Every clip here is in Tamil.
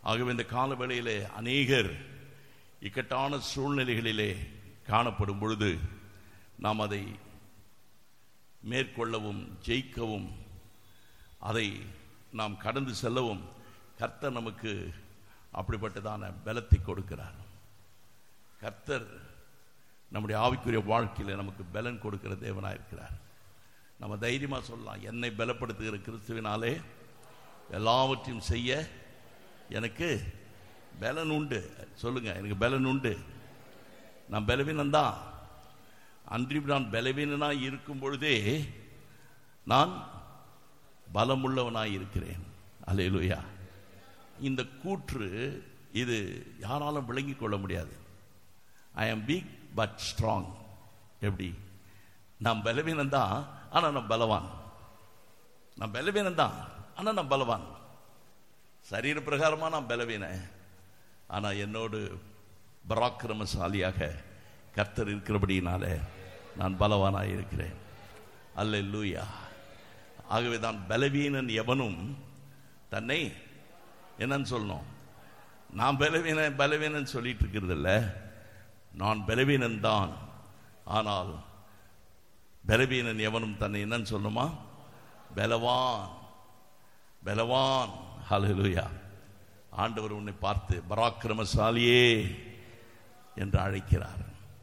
ஆகவே இந்த கால வேளையிலே அநேகர் இக்கட்டான சூழ்நிலைகளிலே காணப்படும் பொழுது நாம் அதை மேற்கொள்ளவும் ஜெயிக்கவும் அதை நாம் கடந்து செல்லவும் கர்த்தர் நமக்கு அப்படிப்பட்டதான பலத்தை கொடுக்கிறார். கர்த்தர் நம்முடைய ஆவிக்குரிய வாழ்க்கையில் நமக்கு பலன் கொடுக்கிற தேவனாக இருக்கிறார். நம்ம தைரியமாக சொல்லலாம், என்னை பலப்படுத்துகிற கிறிஸ்துவினாலே எல்லாவற்றையும் செய்ய எனக்கு பலன் உண்டு. சொல்லுங்க, எனக்கு பலன் உண்டு. நான் பலவீனந்தான். அன்றி நான் பலவீனனாக இருக்கும் பொழுதே நான் பலமுள்ளவனாக இருக்கிறேன். அல்லேலூயா. இந்த கூற்று இது யாராலும் விளங்கிக் கொள்ள முடியாது. ஐ ஆம் வீக் பட் ஸ்ட்ராங். எப்படி? நான் பலவீனந்தான், ஆனால் நான் பலவான். நான் பலவீனந்தான், ஆனால் நான் பலவான். சரீர பிரகாரமா நான் பலவீன, ஆனால் என்னோடு பராக்கிரமசாலியாக கர்த்தர் இருக்கிறபடியினால நான் பலவானாக இருக்கிறேன். அல்லேலூயா. ஆகவே தான் பலவீனன் எவனும் தன்னை என்னன்னு சொல்லணும். நான் பலவீனன் சொல்லிட்டு இருக்கிறது இல்லை, நான் பலவீனன் தான். ஆனால் பலவீனன் எவனும் தன்னை என்னன்னு சொல்லணுமா? பலவான். பலவான். ஹல்லேலூயா. ஆண்டவர் உன்னை பார்த்து பராக்கிரமசாலியே என்று அழைக்கிறார்.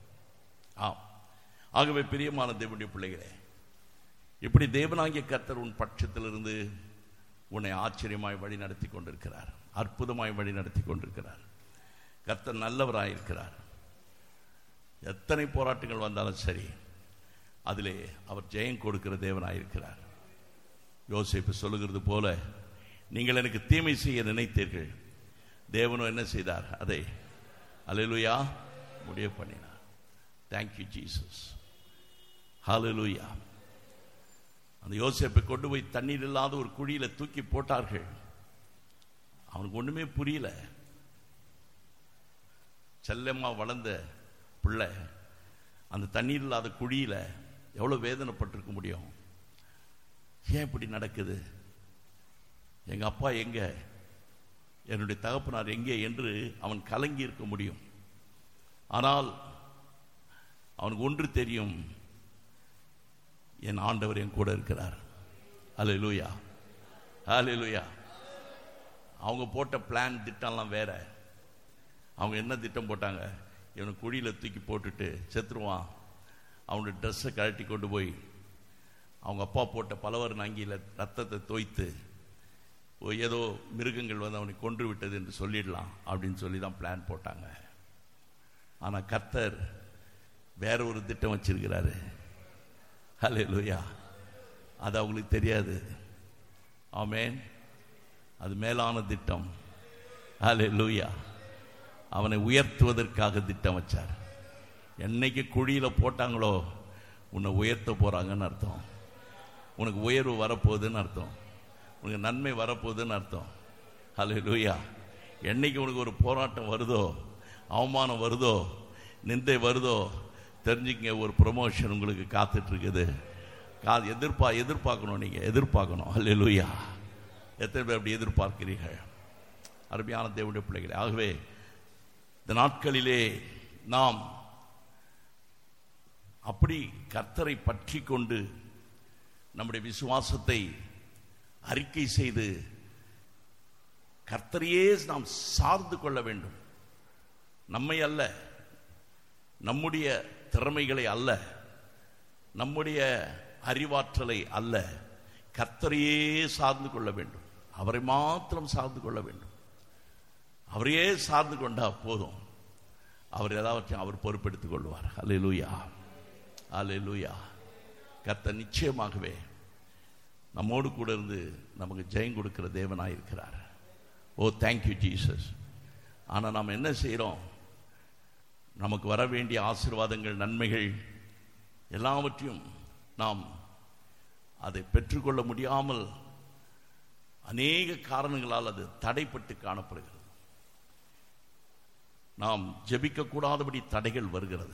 ஆகவே பிரியமான தேவனுடைய பிள்ளைகளே, இப்படி தேவனாகிய கர்த்தர் உன் பட்சத்திலிருந்து உன்னை ஆச்சரியமாய் வழி நடத்தி கொண்டிருக்கிறார். அற்புதமாய் வழி நடத்தி கொண்டிருக்கிறார். கர்த்தர் நல்லவராயிருக்கிறார். எத்தனை போராட்டங்கள் வந்தாலும் சரி, அதிலே அவர் ஜெயம் கொடுக்கிற தேவனாயிருக்கிறார். யோசேப்பு சொல்லுகிறது போல, நீங்கள் எனக்கு தீமை செய்ய நினைத்தீர்கள், தேவனோ என்ன செய்தார்? அதை அல்லேலூயா முடிய பண்ணினார். Thank you Jesus. ஹல்லேலூயா. அந்த யோசேப்பை கொண்டு போய் தண்ணீர் இல்லாத ஒரு குழியில தூக்கி போட்டார்கள். அவனுக்கு ஒண்ணுமே புரியல. செல்லம்மா வளர்ந்த பிள்ளை அந்த தண்ணீர் இல்லாத குழியில எவ்வளவு வேதனைப்பட்டிருக்க முடியும்? ஏன் இப்படி நடக்குது? எங்க அப்பா எங்க, என்னுடைய தகப்பனார் எங்கே என்று அவன் கலங்கி இருக்க முடியும். ஆனால் அவனுக்கு ஒன்று தெரியும், என் ஆண்டவர் என் கூட இருக்கிறார். அல்லேலூயா. அல்லேலூயா. அவங்க போட்ட பிளான் திட்டம்லாம் வேற. அவங்க என்ன திட்டம் போட்டாங்க? இவனை குழியில் தூக்கி போட்டுட்டு செத்துருவான், அவனுடைய ட்ரெஸ்ஸை கழட்டி கொண்டு போய் அவங்க அப்பா போட்ட பலவர் நங்கியில் ரத்தத்தை தோய்த்து ஏதோ மிருகங்கள் வந்து அவனை கொன்று விட்டது என்று சொல்லிடலாம் அப்படின்னு சொல்லி தான் பிளான் போட்டாங்க. ஆனால் கர்த்தர் வேற ஒரு திட்டம் வச்சிருக்கிறாரு. ஹல்லேலூயா. அது அவங்களுக்கு தெரியாது. ஆமென். அது மேலான திட்டம். ஹல்லேலூயா. அவனை உயர்த்துவதற்காக திட்டம் வச்சார். என்னைக்கு குழியில போட்டாங்களோ உன்னை உயர்த்த போறாங்கன்னு அர்த்தம். உனக்கு உயர்வு வரப்போகுதுன்னு அர்த்தம். உனக்கு நன்மை வரப்போகுதுன்னு அர்த்தம். ஹல்லேலூயா. என்னைக்கு உனக்கு ஒரு போராட்டம் வருதோ, அவமானம் வருதோ, நிந்தை வருதோ, தெரிஞ்சுக்கங்க, ஒரு ப்ரமோஷன் உங்களுக்கு காத்துட்டு இருக்குது. எதிர்பார்க்கணும். நீங்க எதிர்பார்க்கணும். ஹல்லேலூயா. எத்தனை பேர் அப்படி எதிர்பார்க்கிறீர்கள்? அருமையான தேவனுடைய பிள்ளைகளே, ஆகவே இந்த நாட்களிலே நாம் அப்படி கர்த்தரை பற்றி கொண்டு நம்முடைய விசுவாசத்தை அறிக்கை செய்து கர்த்தரையே நாம் சார்ந்து கொள்ள வேண்டும். நம்மை அல்ல, நம்முடைய திறமைகளை அல்ல, நம்முடைய அறிவாற்றலை அல்ல, கர்த்தரையே சார்ந்து கொள்ள வேண்டும். அவரை மாத்திரம் சார்ந்து கொள்ள வேண்டும். அவரையே சார்ந்து கொண்டா போதும். அவர் ஏதாவற்றையும் அவர் பொறுப்பெடுத்துக் கொள்வார். அல்லேலூயா. அல்லேலூயா. கர்த்தர் நிச்சயமாகவே நம்மோடு கூட இருந்து நமக்கு ஜெயம் கொடுக்கிற தேவனாயிருக்கிறார். ஓ தேங்க்யூ ஜீசஸ். ஆனால் நாம் என்ன செய்கிறோம்? நமக்கு வர வேண்டிய ஆசீர்வாதங்கள், நன்மைகள் எல்லாவற்றையும் நாம் அதை பெற்றுக்கொள்ள முடியாமல் அநேக காரணங்களால் அது தடைப்பட்டு காணப்படுகிறது. நாம் ஜெபிக்க கூடாதபடி தடைகள் வருகிறது.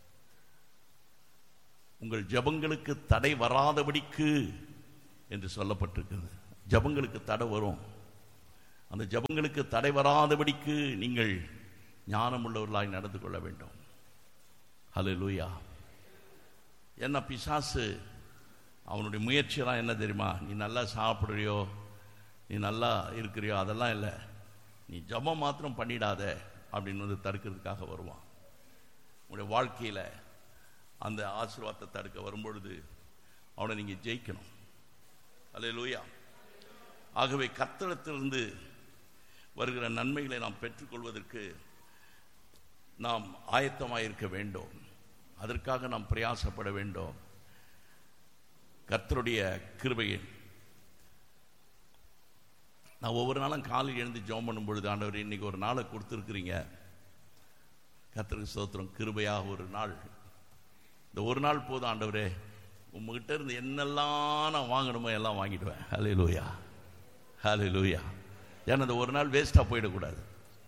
உங்கள் ஜெபங்களுக்கு தடை வராதபடிக்கு என்று சொல்லப்பட்டிருக்கிறது. ஜெபங்களுக்கு தடை வரும். அந்த ஜெபங்களுக்கு தடை வராதபடிக்கு நீங்கள் ஞானம் உள்ளவர்களாய் நடந்து கொள்ள வேண்டும். ஹல்லேலூயா. என்ன பிசாசு அவனுடைய முயற்சியெல்லாம் என்ன தெரியுமா? நீ நல்லா சாப்பிட்றியோ, நீ நல்லா இருக்கிறியோ, அதெல்லாம் இல்லை, நீ ஜெபம் மாத்திரம் பண்ணிடாத அப்படின்னு தடுக்கிறதுக்காக வருவான். உங்களுடைய வாழ்க்கையில் அந்த ஆசீர்வாதத்தை தடுக்க வரும்பொழுது அவனை நீங்கள் ஜெயிக்கணும். ஹல்லேலூயா. ஆகவே கர்த்தரிடத்திலிருந்து வருகிற நன்மைகளை நாம் பெற்றுக்கொள்வதற்கு நாம் ஆயத்தமாக இருக்க வேண்டும். அதற்காக நாம் பிரயாசப்பட வேண்டும். கர்த்தருடைய கிருபையை நான் ஒவ்வொரு நாளும் காலையில் எழுந்து ஜெபம் பண்ணும் பொழுது, ஆண்டவர் இன்னைக்கு ஒரு நாளை கொடுத்துருக்குறீங்க, கர்த்தருக்கு ஸ்தோத்திரம், கிருபையாக ஒரு நாள், இந்த ஒரு நாள் போதும் ஆண்டவரே, உங்ககிட்ட இருந்து என்னெல்லாம் நான் வாங்கணுமோ எல்லாம் வாங்கிடுவேன். ஹல்லேலூயா, ஹல்லேலூயா. ஏன்னா இந்த ஒரு நாள் வேஸ்ட்டாக போயிடக்கூடாது.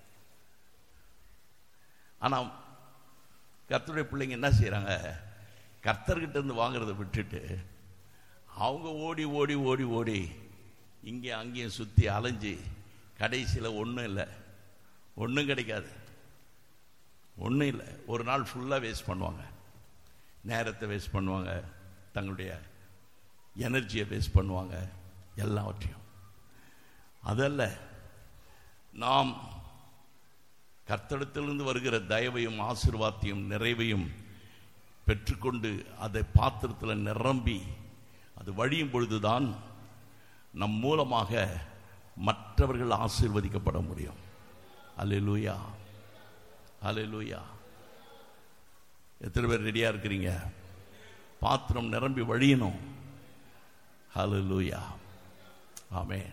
ஆனால் கர்த்தருடைய பிள்ளைங்க என்ன செய்கிறாங்க? கர்த்தர்கிட்ட இருந்து வாங்குறதை விட்டுட்டு அவங்க ஓடி ஓடி ஓடி ஓடி இங்கே அங்கேயும் சுற்றி அலைஞ்சி கடைசியில் ஒன்றும் இல்லை, ஒன்றும் கிடைக்காது, ஒன்றும் இல்லை. ஒரு நாள் ஃபுல்லாக வேஸ்ட் பண்ணுவாங்க, நேரத்தை வேஸ்ட் பண்ணுவாங்க, தங்களுடைய எனர்ஜியை வேஸ்ட் பண்ணுவாங்க, எல்லாவற்றையும். அதல்ல, நாம் கர்த்தரிடத்திலிருந்து வருகிற தயவையும் ஆசீர்வாதத்தையும் நிறைவையும் பெற்றுக்கொண்டு அதை பாத்திரத்தில் நிரம்பி அது வழியும் பொழுதுதான் நம் மூலமாக மற்றவர்கள் ஆசீர்வதிக்கப்பட முடியும். அல்லேலூயா, அல்லேலூயா. எத்தனை பேர் ரெடியா இருக்கிறீங்க? பாத்திரம் நிரம்பி வழியணும். அல்லேலூயா, ஆமென்.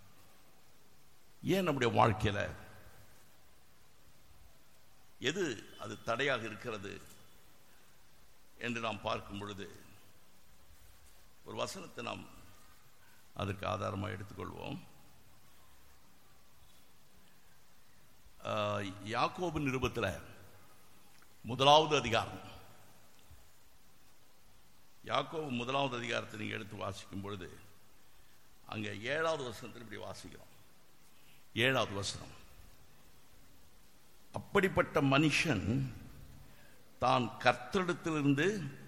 ஏன் நம்முடைய வாழ்க்கையில் எது அது தடையாக இருக்கிறது என்று நாம் பார்க்கும் பொழுது ஒரு வசனத்தை நாம் அதற்கு ஆதாரமாக எடுத்துக்கொள்வோம். யாக்கோபு நிருபத்தில் 1வது அதிகாரம், யாக்கோபு 1வது அதிகாரத்தை நீங்கள் எடுத்து வாசிக்கும் பொழுது அங்கே 7வது வசனத்தில் இப்படி வாசிக்கிறோம். 7வது வசனம், அப்படிப்பட்ட மனுஷன் தான் கர்த்தரிடத்திலிருந்து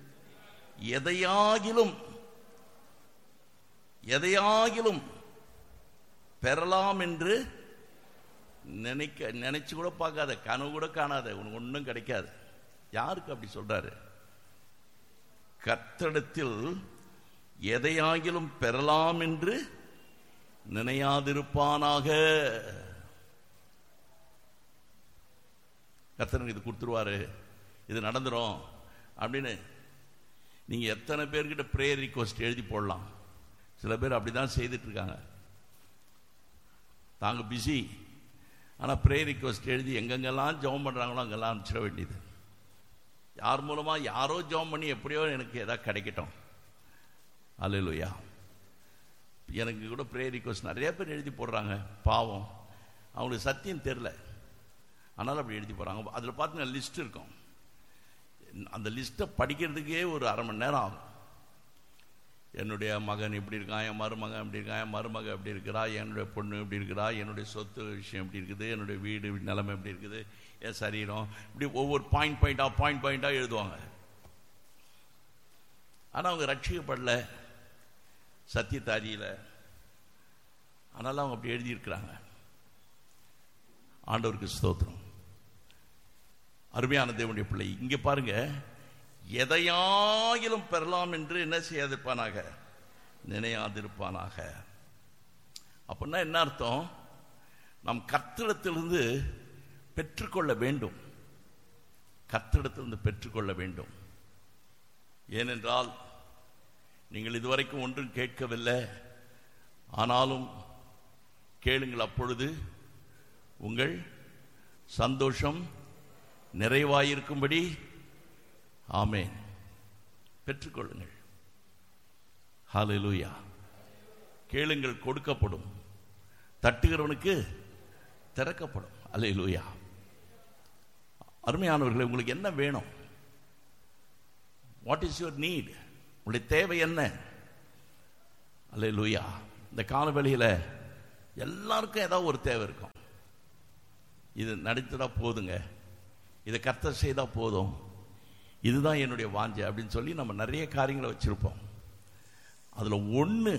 எதையாகிலும் பெறலாம் என்று நினைச்சு கூட பார்க்காத, கனவு கூட காணாத, உனக்கு ஒன்றும் கிடைக்காது. யாருக்கு அப்படி சொல்றாரு? கர்த்தரிடத்தில் எதையாகிலும் பெறலாம் என்று நினையாதிருப்பானாக. கர்த்தருக்கு இது கொடுத்துருவாரு, இது நடந்துரும் அப்படின்னு நீங்க எத்தனை பேர்கிட்ட பிரேயர் ரிக்வெஸ்ட் எழுதி போடலாம். சில பேர் அப்படிதான் செய்துட்டு இருக்காங்க. தாங்க பிஸி, ஆனால் பிரேயர் ரிக்வெஸ்ட் எழுதி எங்கெங்கெல்லாம் ஜெபம் பண்றாங்களோ அங்கெல்லாம் அனுப்பிச்சிட வேண்டியது. யார் மூலமா யாரோ ஜெபம் பண்ணி எப்படியோ எனக்கு ஏதாவது கிடைக்கட்டும். அல்லேலூயா. எனக்கு கூட பிரேயர் ரிக்வெஸ்ட் நிறைய பேர் எழுதி போடுறாங்க. பாவம், அவங்களுக்கு சத்தியம் தெரியல, அதனால அப்படி எழுதி போறாங்க. அதில் பார்த்தீங்கன்னா லிஸ்ட் இருக்கும். அந்த லிஸ்ட்டை படிக்கிறதுக்கே ஒரு அரை மணி நேரம் ஆகும். என்னுடைய மகன் இப்படி இருக்கான், என் மருமகன் இப்படி இருக்கான், என் மருமக எப்படி இருக்கிறா, என்னுடைய பொண்ணு எப்படி இருக்கிறா, என்னுடைய சொத்து விஷயம் எப்படி இருக்குது, என்னுடைய வீடு நிலைமை எப்படி இருக்குது, என் சரீரம், இப்படி ஒவ்வொரு பாயிண்டா எழுதுவாங்க. ஆனால் அவங்க ரட்சிக்கப்படல, சத்தியத்தை அறியல, அதனால அவங்க அப்படி எழுதியிருக்கிறாங்க. ஆண்டவருக்கு ஸ்தோத்திரம். அருமையான தேவனுடைய பிள்ளை, இங்க பாருங்க, எதையாகிலும் பெறலாம் என்று என்ன செய்யாதிருப்பானாக, நினையாதிருப்பானாக. அப்படின்னா என்ன அர்த்தம்? நாம் கர்த்தரிடத்திலிருந்து பெற்றுக்கொள்ள வேண்டும், கர்த்தரிடத்திலிருந்து பெற்றுக்கொள்ள வேண்டும். ஏனென்றால் நீங்கள் இதுவரைக்கும் ஒன்றும் கேட்கவில்லை, ஆனாலும் கேளுங்கள், அப்பொழுது உங்கள் சந்தோஷம் நிறைவாயிருக்கும்படி. ஆமென். பெற்றுக்கொள்ளுங்கள். ஹல்லேலூயா. கேளுங்கள், கொடுக்கப்படும், தட்டுகிறவனுக்கு திறக்கப்படும். அல்லேலூயா. அருமையானவர்களே, உங்களுக்கு என்ன வேணும்? What is your NEET? உங்களுடைய தேவை என்ன? அல்லேலூயா. இந்த காலவெளியில் எல்லாருக்கும் ஏதாவது ஒரு தேவை இருக்கும். இது நடத்தினா போதுங்க, இதை கர்த்தர் செய்தா போதும், இதுதான் என்னுடைய வாஞ்சை அப்படின்னு சொல்லி நம்ம நிறைய காரியங்களை வச்சிருப்போம். அதுல ஒண்ணு,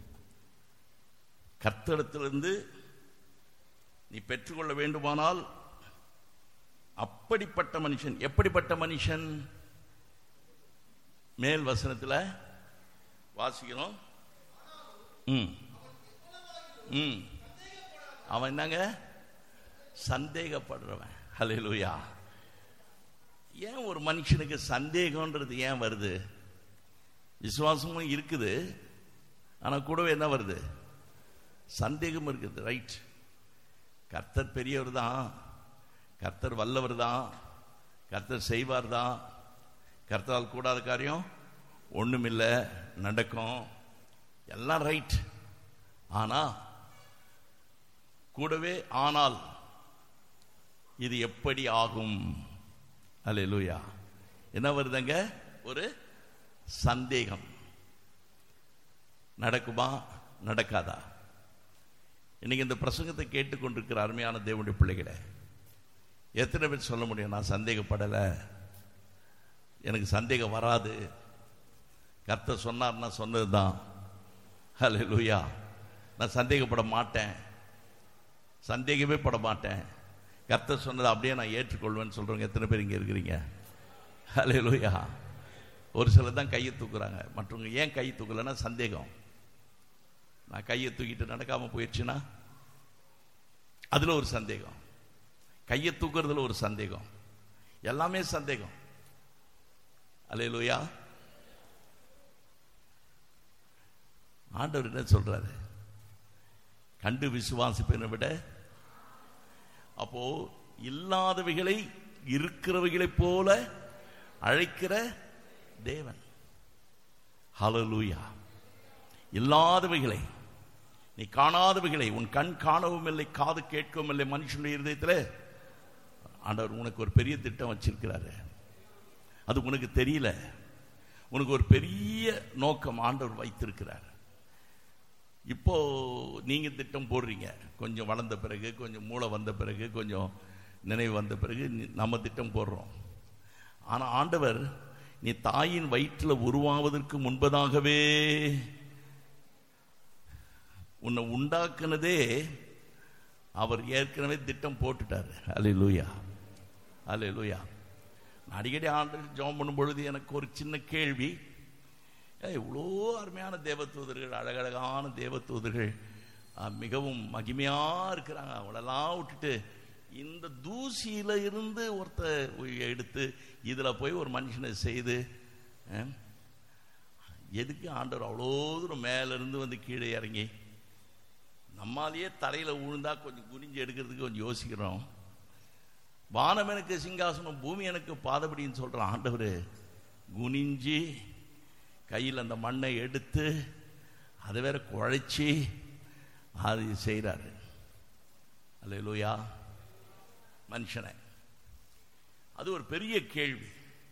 கர்த்தரிடத்திலிருந்து நீ பெற்றுக்கொள்ள வேண்டுமானால் அப்படிப்பட்ட மனுஷன். எப்படிப்பட்ட மனுஷன்? மேல் வசனத்தில் வாசிக்கிறோம். அவன் என்னங்க? சந்தேகப்படுறவன். ஹல்லேலூயா. ஏன் ஒரு மனுஷனுக்கு சந்தேகம்ன்றது ஏன் வருது? விசுவாசமும் இருக்குது, ஆனா கூடவே என்ன வருது? சந்தேகம் இருக்குது. ரைட், கர்த்தர் பெரியவர் தான், கர்த்தர் வல்லவர் தான், கர்த்தர் செய்வார் தான், கர்த்தரால் கூடாத காரியம் ஒண்ணுமில்லை, நடக்கும், எல்லாம் ரைட். ஆனா கூடவே ஆனால் இது எப்படி ஆகும்? அல்லேலூயா. என்ன வருதுங்க? ஒரு சந்தேகம். நடக்குமா நடக்காதா? இன்னைக்கு இந்த பிரசங்கத்தை கேட்டுக்கொண்டிருக்கிற அருமையான தேவனுடைய பிள்ளைகளை எத்தனை பேர் சொல்ல முடியும், நான் சந்தேகப்படலை, எனக்கு சந்தேகம் வராது, கர்த்தர் சொன்னார்னா சொன்னதுதான், ஹல்லேலூயா, நான் சந்தேகப்பட மாட்டேன், சந்தேகமே பட மாட்டேன், கர்த்தர் சொன்னதை அப்படியே நான் ஏற்றுக்கொள்வேன்னு சொல்றவங்க எத்தனை பேர் இங்க இருக்கிறீங்க? ஹல்லேலூயா. ஒரு சிலர் தான் கையை தூக்குறாங்க, மற்றவங்க ஏன் கையை தூக்கலைன்னா சந்தேகம். நான் கையை தூக்கிட்டு நடக்காம போயிடுச்சுன்னா அதுல ஒரு சந்தேகம், கையை தூக்குறதுல ஒரு சந்தேகம், எல்லாமே சந்தேகம். அல்லேலூயா. ஆண்டவர் என்ன சொல்றாரு? கண்டு விசுவாசிப்பதை விட, அப்போ இல்லாதவைகளை இருக்கிறவைகளை போல அழைக்கிற தேவன். ஹல்லேலூயா. இல்லாதவைகளை, நீ காணாதவைகளை, உன் கண் காணவும் இல்லை, காது கேட்கவும் இல்லை, மனுஷனுடைய இருதயத்தில் ஆண்டவர் உனக்கு ஒரு பெரிய திட்டம் வச்சிருக்கிறாரு. அது உனக்கு தெரியல. உனக்கு ஒரு பெரிய நோக்கம் ஆண்டவர் வைத்திருக்கிறார். இப்போ நீங்க திட்டம் போடுறீங்க, கொஞ்சம் வளர்ந்த பிறகு, கொஞ்சம் மூளை வந்த பிறகு, கொஞ்சம் நினைவு வந்த பிறகு நம்ம திட்டம் போடுறோம். ஆனா ஆண்டவர் நீ தாயின் வயிற்றில் உருவாவதற்கு முன்பதாகவே உன்னை உண்டாக்குனதே அவர் ஏற்கனவே திட்டம் போட்டுட்டாரு. அல்லேலூயா, அல்லேலூயா. அடிக்கடி ஆண்டவர் ஜெபம் பண்ணும் பொழுது எனக்கு ஒரு சின்ன கேள்வி, இவ்வளோ அருமையான தேவதூதர்கள், அழகழகான தேவதூதர்கள், மிகவும் மகிமையா இருக்கிறாங்க, அவளெல்லாம் விட்டுட்டு இந்த தூசியில இருந்து ஒருத்தர் எடுத்து இதுல போய் ஒரு மனுஷனை செய்து, எதுக்கு ஆண்டவர் அவ்வளோ தூரம் மேல இருந்து வந்து கீழே இறங்கி? நம்மாலேயே தரையில விழுந்தா கொஞ்சம் குனிஞ்சு எடுக்கிறதுக்கு கொஞ்சம் யோசிக்கிறோம். வானம் எனக்கு சிங்காசனம், பூமி எனக்கு பாதபடின்னு சொல்ற ஆண்டவர் குனிஞ்சி கையில் அந்த மண்ணை எடுத்து அதை வேற குழைச்சி அது செய்கிறாரு. அல்லேலூயா. மனுஷனை, அது ஒரு பெரிய கேள்வி.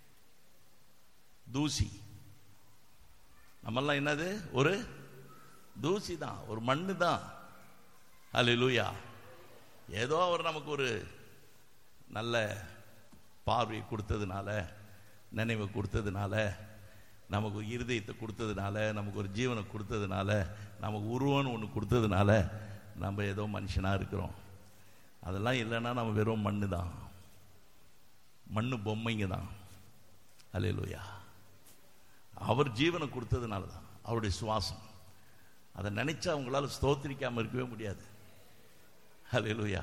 தூசி, நம்மெல்லாம் என்னது? ஒரு தூசி தான், ஒரு மண்ணு தான். அல்லேலூயா. ஏதோ அவர் நமக்கு ஒரு நல்ல பார்வையை கொடுத்ததுனால, நினைவை கொடுத்ததுனால, நமக்கு இருதயத்தை கொடுத்ததுனால, நமக்கு ஒரு ஜீவனை கொடுத்ததுனால, நமக்கு உருவம்னு ஒன்று கொடுத்ததுனால நம்ம ஏதோ மனுஷனா இருக்கிறோம். அதெல்லாம் இல்லைன்னா நம்ம வெறும் மண்ணு தான், மண்ணு பொம்மைங்க தான். அல்லேலூயா. அவர் ஜீவனை கொடுத்ததுனால தான், அவருடைய சுவாசம். அதை நினைச்சா அவங்களால ஸ்தோத்திரிக்காம இருக்கவே முடியாது. அல்லேலூயா.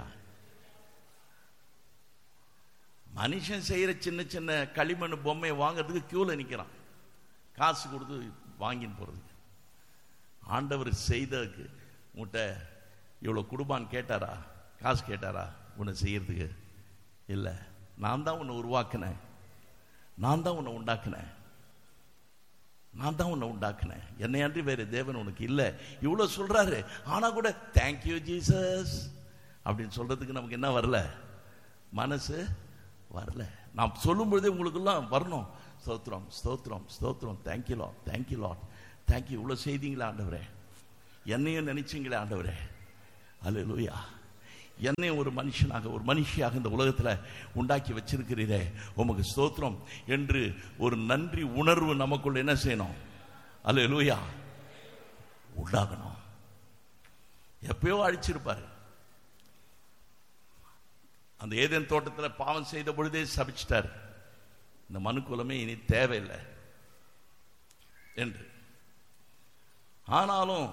மனுஷன் செய்யற சின்ன சின்ன களிமண் பொம்மையை வாங்கிறதுக்கு கியூல நிற்கிறான், காசு கொடுத்து வாங்கின்னு போறதுக்கு. ஆண்டவர் செய்ததுக்கு உன்கிட்ட இவ்வளோ குடும்பான்னு கேட்டாரா? காசு கேட்டாரா உன்னை செய்யறதுக்கு? இல்லை. நான் தான் உன்னை உருவாக்கினேன், நான் தான் உன்னை உண்டாக்கினேன், நான் தான் உன்னை உண்டாக்கினேன், என்னையாண்டி வேறு தேவன் உனக்கு இல்லை. இவ்வளோ சொல்றாரு. ஆனா கூட தேங்க்யூ ஜீசஸ் அப்படின்னு சொல்றதுக்கு நமக்கு என்ன வரல? மனசு வரல. நான் சொல்லும் பொழுதே உங்களுக்கெல்லாம் வரணும். ஸ்தோத்திரம், ஸ்தோத்திரம், ஸ்தோத்திரம், thank you Lord, thank you Lord, thank you. இவ்வளோ செய்தீங்களா ஆண்டவரே, என்னையும் நினைச்சிங்களே ஆண்டவரே, அல்லேலூயா. என்னை ஒரு மனுஷனாக ஒரு மனுஷியாக இந்த உலகத்தில் உண்டாக்கி வச்சிருக்கிறீரே உமக்கு ஸ்தோத்திரம் என்று ஒரு நன்றி உணர்வு நமக்குள்ள என்ன செய்யணும்? அல்லேலூயா உண்டாகணும். எப்பயோ அழிச்சிருப்பாரு. அந்த ஏதேன் தோட்டத்தில் பாவம் செய்த பொழுதே சபிச்சிட்டார், இந்த மனுக்குலமே இனி தேவையில்லை என்று. ஆனாலும்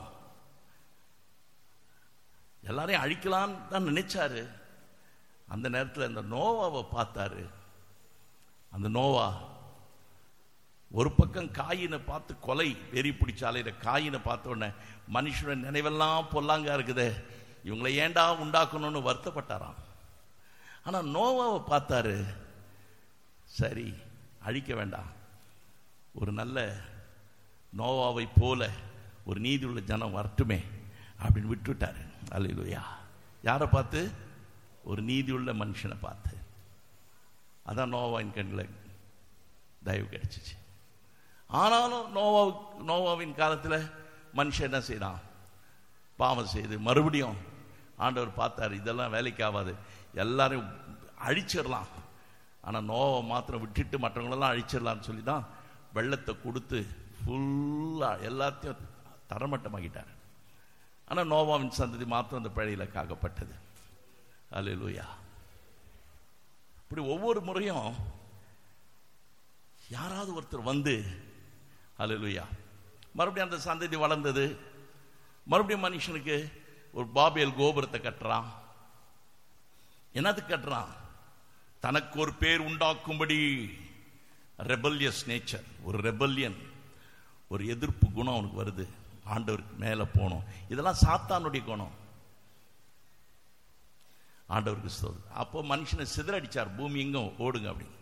எல்லாரையும் அழிக்கலான்னு தான் நினைச்சாரு. அந்த நேரத்தில் அந்த நோவாவை பார்த்தாரு. அந்த நோவா ஒரு பக்கம் காயினை பார்த்து கொலை வெறி பிடிச்சாலையில காயினை பார்த்த உடனே மனுஷனோட நினைவெல்லாம் பொல்லாங்கா இருக்குதே, இவங்களை ஏண்டா உண்டாக்கணும்னு வருத்தப்பட்டாராம். ஆனா நோவாவை பார்த்தாரு, சரி அழிக்க வேண்டாம், ஒரு நல்ல நோவாவை போல ஒரு நீதி உள்ள ஜனம் வரட்டுமே அப்படின்னு விட்டுட்டாரு. அல்லேலூயா. யாரை பார்த்து? ஒரு நீதி உள்ள மனுஷனை பார்த்து. அதான் நோவாவின் கண்ணில் தயவு கிடைச்சிச்சு. ஆனாலும் நோவாவின் காலத்தில் மனுஷன் என்ன செய்யறான்? பாவம் செய்து மறுபடியும் ஆண்டவர் பார்த்தாரு, இதெல்லாம் வேலைக்கு ஆகாது, எல்லாரையும் அழிச்சிடலாம். ஆனால் நோவை மாத்திரம் விட்டுட்டு மற்றவங்களெல்லாம் அழிச்சிடலான்னு சொல்லி தான் வெள்ளத்தை கொடுத்து ஃபுல்லாக எல்லாத்தையும் தரமட்டமாக்கிட்டார். ஆனால் நோவாவின் சந்ததி மாத்திரம் அந்த பிழையில் காக்கப்பட்டது. அல்லேலூயா. இப்படி ஒவ்வொரு முறையும் யாராவது ஒருத்தர் வந்து அல்லேலூயா மறுபடியும் அந்த சந்ததி வளர்ந்தது. மறுபடியும் மனுஷனுக்கு ஒரு பாபேல் கோபுரத்தை கட்டுறான். என்னத்துக்கு கட்டுறான்? தனக்கு ஒரு பேர் உண்டாக்கும்படி. ரெபல்லியஸ் நேச்சர், ஒரு ரெபல்லியன், ஒரு எதிர்ப்பு குணம் அவனுக்கு வருது. ஆண்டவருக்கு மேலே போகணும். இதெல்லாம் சாத்தானுடைய குணம். ஆண்டவருக்கு ஸ்தோத்திரம். அப்போ மனுஷனை சிதறடிச்சார், பூமி எங்கும் ஓடுங்க அப்படின்னு.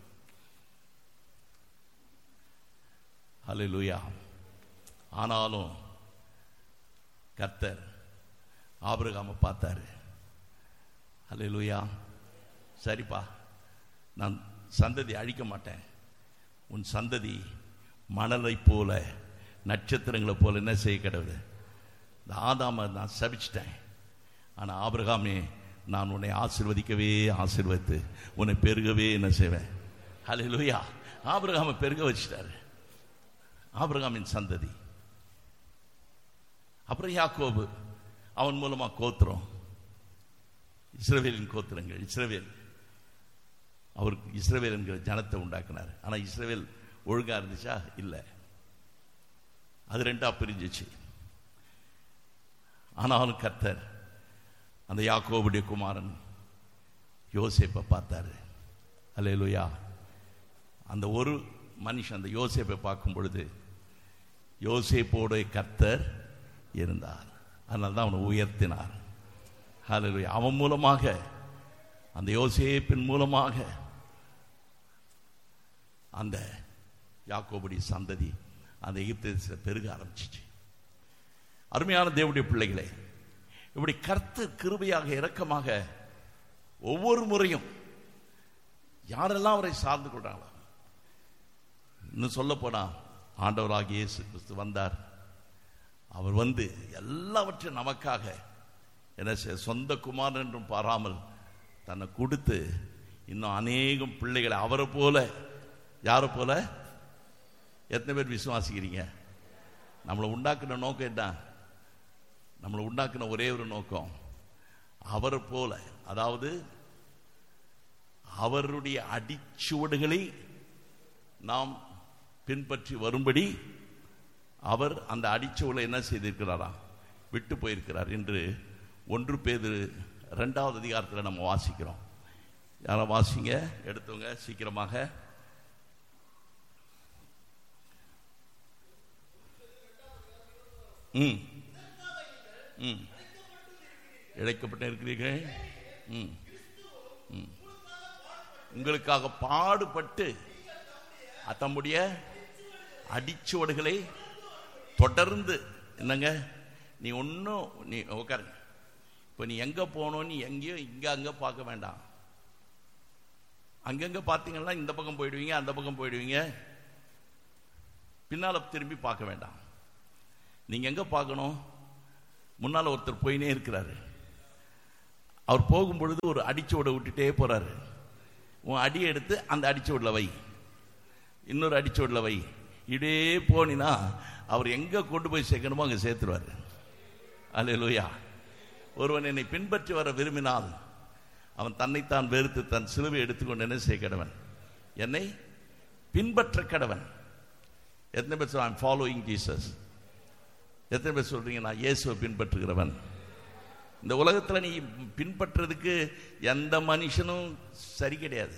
அல்லேலூயா. ஆனாலும் கர்த்தர் ஆபிரகாமை பார்த்தாரு. அல்லேலூயா. சரிப்பா, நான் சந்ததி அழிக்க மாட்டேன், உன் சந்ததி மணலை போல நட்சத்திரங்களை போல என்ன செய்ய கிடவுது. இந்த ஆதாமை நான் சபிச்சிட்டேன், ஆனால் ஆபிரகாமே நான் உன்னை ஆசீர்வதிக்கவே ஆசீர்வதித்து உன்னை பெருகவே என்ன செய்வேன். அல்லேலூயா. ஆபிரகாமை பெருக வச்சிட்டாரு, ஆபிரகாமின் சந்ததி. அப்புறம் யாக்கோபு, அவன் மூலமா கோத்திரம், இஸ்ரவேலின் கோத்திரங்கள். இஸ்ரவேல், அவருக்கு இஸ்ரவேல் என்கிற ஜனத்தை உண்டாக்கினார். ஆனால் இஸ்ரவேல் ஒழுங்கா இருந்துச்சா? இல்லை, அது ரெண்டா பிரிஞ்சிச்சு. ஆனாலும் கர்த்தர் அந்த யாக்கோபுடைய குமாரன் யோசேப்பை பார்த்தாரு. அல்லேலூயா. அந்த ஒரு மனுஷன் அந்த யோசேப்பை பார்க்கும் பொழுது யோசேப்போட கர்த்தர் இருந்தார். அதனால தான் அவனை உயர்த்தினார். அல்லேலூயா. அவன் மூலமாக, அந்த யோசேப்பின் மூலமாக அந்த யாக்கோபுடைய சந்ததி அந்த எகிப்து தேசத்தில் பெருக ஆரம்பிச்சிச்சு. அருமையான தேவனுடைய பிள்ளைகளே, இப்படி கர்த்தர் கிருபையாக இரக்கமாக ஒவ்வொரு முறையும் யாரெல்லாம் அவரை சார்ந்து கொண்டாங்களோ, இன்னும் சொல்ல போனா ஆண்டவராகிய இயேசு கிறிஸ்து வந்தார். அவர் வந்து எல்லாவற்றையும் நமக்காக என்ன சொந்த குமாரன் என்றும் பாராமல் தன்னை கொடுத்து இன்னும் அநேகம் பிள்ளைகளை அவரை போல, யாரை போல, எத்தனை பேர் விசுவாசிக்கிறீங்க? நம்மளை உண்டாக்குன நோக்கம் என்ன? நம்மளை உண்டாக்குன ஒரே ஒரு நோக்கம், அவரை போல, அதாவது அவருடைய அடிச்சுவடுகளை நாம் பின்பற்றி வரும்படி அவர் அந்த அடிச்சுவடை என்ன செய்திருக்கிறாராம்? விட்டு போயிருக்கிறார் என்று 1 பேதுரு 2வது அதிகாரத்தில் நம்ம வாசிக்கிறோம். யாரை வாசிங்க, எடுத்தவங்க சீக்கிரமாக. இழைக்கப்பட்டு இருக்கிறீர்கள், உங்களுக்காக பாடுபட்டு தம்முடைய அடிச்சுவடுகளை தொடர்ந்து. என்னங்க, நீ ஒன்றும் நீ உட்காருங்க. இப்போ நீ எங்கே போகணும், நீ எங்கேயோ இங்கே அங்கே பார்க்க வேண்டாம். அங்கங்கே பார்த்தீங்கன்னா இந்த பக்கம் போயிடுவீங்க, அந்த பக்கம் போயிடுவீங்க, பின்னால் திரும்பி பார்க்க வேண்டாம். நீங்கள் எங்கே பார்க்கணும்? முன்னால் ஒருத்தர் போயினே இருக்கிறாரு, அவர் போகும்பொழுது ஒரு அடிச்சோட விட்டுட்டே போறாரு. உன் அடியை எடுத்து அந்த அடிச்சோடல வை, இன்னொரு அடிச்சோடல வை, இதே போனினா அவர் எங்க கொண்டு போய் சேர்க்கணுமோ அங்க சேர்த்துருவாரு. அல்லேலூயா. ஒருவன் என்னை பின்பற்றி வர விரும்பினால் அவன் தன்னைத்தான் வெறுத்து தன் சிலுவை எடுத்துக்கொண்டு என்ன செய்ய கடவன்? என்னை பின்பற்ற கடவன். எத்தனை பேர் சொல்ல ஐம் ஃபாலோயிங் ஜீசஸ்? எத்தனை பேர் சொல்றீங்க நான் இயேசுவை பின்பற்றுகிறவன்? இந்த உலகத்தில் நீ பின்பற்றுறதுக்கு எந்த மனுஷனும் சரி கிடையாது.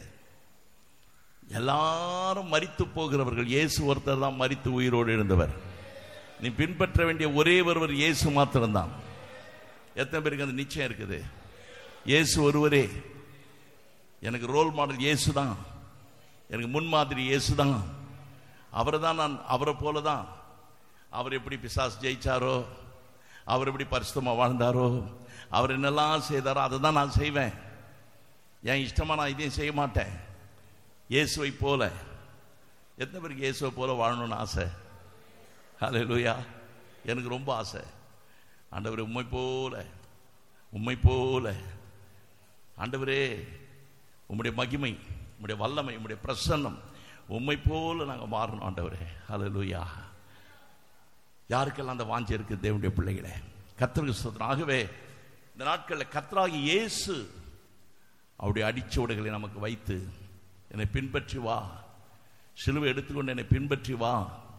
எல்லாரும் மரித்து போகிறவர்கள், இயேசு ஒருத்தர் தான் மரித்து உயிரோடு எழுந்தவர். நீ பின்பற்ற வேண்டிய ஒரே ஒருவர் இயேசு மாத்திரம்தான். எத்தனை பேருக்கு அந்த நிச்சயம் இருக்குது? இயேசு ஒருவரே எனக்கு ரோல் மாடல், இயேசு தான் எனக்கு முன்மாதிரி, இயேசு தான். அவரை தான் நான், அவரை போல தான். அவர் எப்படி பிசாசு ஜெயிச்சாரோ, அவர் எப்படி பரிசுத்தமாக வாழ்ந்தாரோ, அவர் என்னெல்லாம் செய்தாரோ அதை தான் நான் செய்வேன். என் இஷ்டமாக நான் இதையும் செய்ய மாட்டேன். இயேசுவை போல. எத்தனை பேருக்கு இயேசுவை போல வாழணும்னு ஆசை? ஹல்லேலூயா. எனக்கு ரொம்ப ஆசை. ஆண்டவரே உம்மை போல, உம்மை போல ஆண்டவரே, உம்முடைய மகிமை, உம்முடைய வல்லமை, உம்முடைய பிரசன்னம், உம்மை போல நாங்கள் மாறணும் ஆண்டவரே. ஹல்லேலூயா. யாருக்கெல்லாம் அந்த வாஞ்சை இருக்கு தேவனுடைய பிள்ளைகளே? கர்த்தருக்கு ஸ்தோத்திரம். ஆகவே இந்த நாட்களில் கர்த்தராகிய இயேசு அவருடைய அடிச்சுவடுகளை நமக்கு வைத்து, என்னை பின்பற்றி வா, சிலுவை எடுத்துக்கொண்டு என்னை பின்பற்றி வா,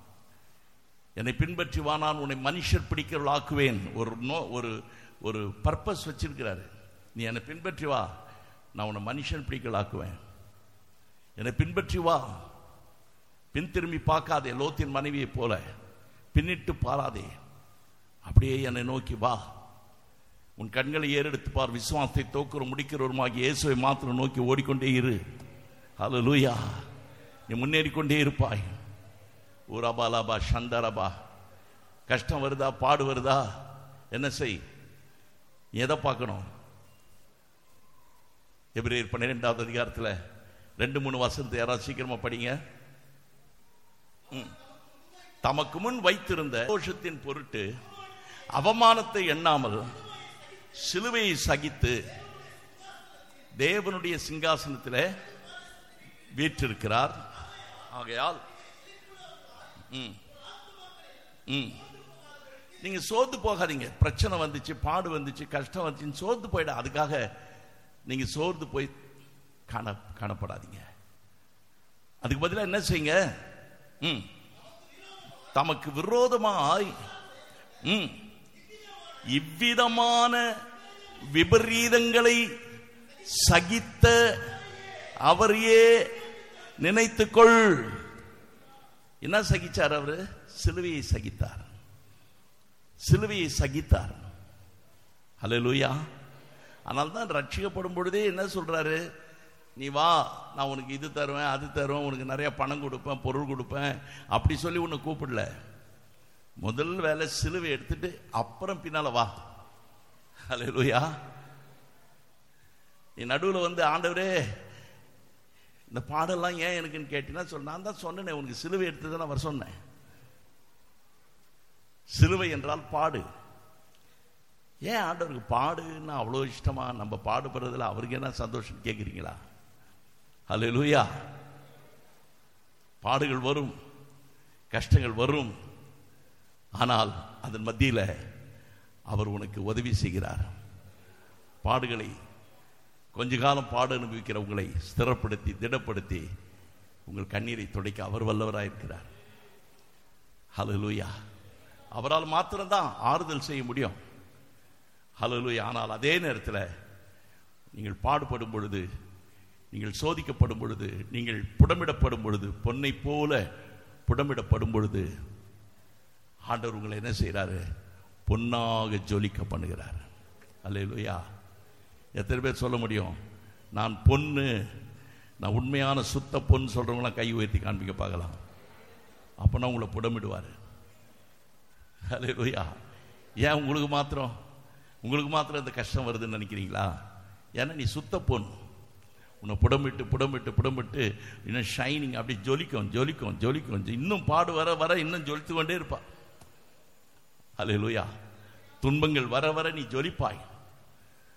என்னை பின்பற்றி வா, நான் உன்னை மனுஷர் பிடிக்கிறவள் ஆக்குவேன். ஒரு ஒரு பர்பஸ் வச்சிருக்கிறாரு. நீ என்னை பின்பற்றி வா, நான் உன்னை மனுஷன் பிடிக்கிறவள் ஆக்குவேன். என்னை பின்பற்றி வா, பின் திரும்பி பார்க்காதே, லோத்தின் மனைவியை போல பின்னிட்டு பாராதே, அப்படியே என்னை நோக்கி வா. உன் கண்களை ஏறெடுத்து பார், விசுவாசத்தை தோக்குற முடிக்கிறவருமாகி இயேசுவை மாத்திரம் நோக்கி ஓடிக்கொண்டே இரு. ஹல்லேலூயா. நீ முன்னேறிக்கொண்டே இருப்பாய். ஊராபாலாபா சந்தரபா. கஷ்டம் வருதா, பாடு வருதா, என்ன செய்? எதை பார்க்கணும்? எபிரேயர் 12வது அதிகாரத்தில் 2-3 வசனத்தை யாராவது சீக்கிரமா படிங்க. தமக்கு முன் வைத்திருந்த தோஷத்தின் பொருட்டு அவமானத்தை எண்ணாமல் சிலுவையை சகித்து தேவனுடைய சிங்காசனத்தில் வீற்றிருக்கிறார். ஆகையால் நீங்க சோர்ந்து போகாதீங்க. பிரச்சனை வந்துச்சு, பாடு வந்துச்சு, கஷ்டம் வந்துச்சு, சோர்ந்து போயிட. அதுக்காக நீங்க சோர்ந்து போய் காணப்படாதீங்க. அதுக்கு பதிலாக என்ன செய்யுங்க? தமக்கு விரோதமாய் இவ்விதமான விபரீதங்களை சகித்த அவரையே நினைத்துக்கொள். என்ன சகிச்சார் அவரு? சிலுவையை சகித்தார். சிலுவையை சகித்தார். ஹல்லேலூயா. ஆனால் தான் ரட்சிக்கப்படும் பொழுதே என்ன சொல்றாரு? நீ வா, நான் உனக்கு இது தருவேன், அது தருவேன், உனக்கு நிறைய பணம் கொடுப்பேன், பொருள் கொடுப்பேன், அப்படி சொல்லி உன்னை கூப்பிடல. முதல் வேலை சிலுவை எடுத்துட்டு அப்புறம் பின்னால வா. ஹல்லேலூயா. நீ நடுவில் வந்து ஆண்டவரே இந்த பாடெல்லாம் ஏன் எனக்குன்னு கேட்டீங்கன்னா சொல், நான் தான் சொன்னேன் உனக்கு சிலுவை எடுத்து தான் வர சொன்னேன். சிலுவை என்றால் பாடு. ஏன் ஆண்டவருக்கு பாடுன்னா அவ்வளோ இஷ்டமா? நம்ம பாடுபடுறதுல அவருக்கு என்ன சந்தோஷம் கேட்குறீங்களா? ஹல்லேலூயா. பாடுகள் வரும், கஷ்டங்கள் வரும், ஆனால் அதன் மத்தியில் அவர் உனக்கு உதவி செய்கிறார். பாடுகளை கொஞ்ச காலம் பாடு அனுபவிக்கிற உங்களை ஸ்திரப்படுத்தி திடப்படுத்தி உங்கள் கண்ணீரை துடைக்க அவர் வல்லவராயிருக்கிறார். ஹல்லேலூயா. அவரால் மாத்திரம்தான் ஆறுதல் செய்ய முடியும். ஹல்லேலூயா. ஆனால் அதே நேரத்தில் நீங்கள் பாடுபடும் பொழுது, நீங்கள் சோதிக்கப்படும் பொழுது, நீங்கள் புடமிடப்படும் பொழுது, பொன்னை போல புடமிடப்படும் பொழுது ஆண்டவர் உங்களை என்ன செய்கிறாரு? பொன்னாக ஜொலிக்க பண்ணுகிறார். அல்லேலூயா. எத்தனை பேர் சொல்ல முடியும் நான் பொண்ணு, நான் உண்மையான சுத்த பொண்ணு சொல்றவங்களாம் கை உயர்த்தி காண்பிக்க பார்க்கலாம். அப்போனா உங்களை புடமிடுவார். அல்லேலூயா. ஏன் உங்களுக்கு மாத்திரம் இந்த கஷ்டம் வருதுன்னு நினைக்கிறீங்களா? ஏன்னா நீ சுத்த பொண்ணு. உன்னை புடமிட்டு புடமிட்டு புடமிட்டு இன்னும் ஷைனிங் அப்படி ஜொலிக்கும் ஜொலிக்கும் ஜொலிக்கும். இன்னும் பாடு வர வர இன்னும் ஜொலித்து கொண்டே இருப்பா. அல்லேலூயா. துன்பங்கள் வர வர நீ ஜொலிப்பாய்.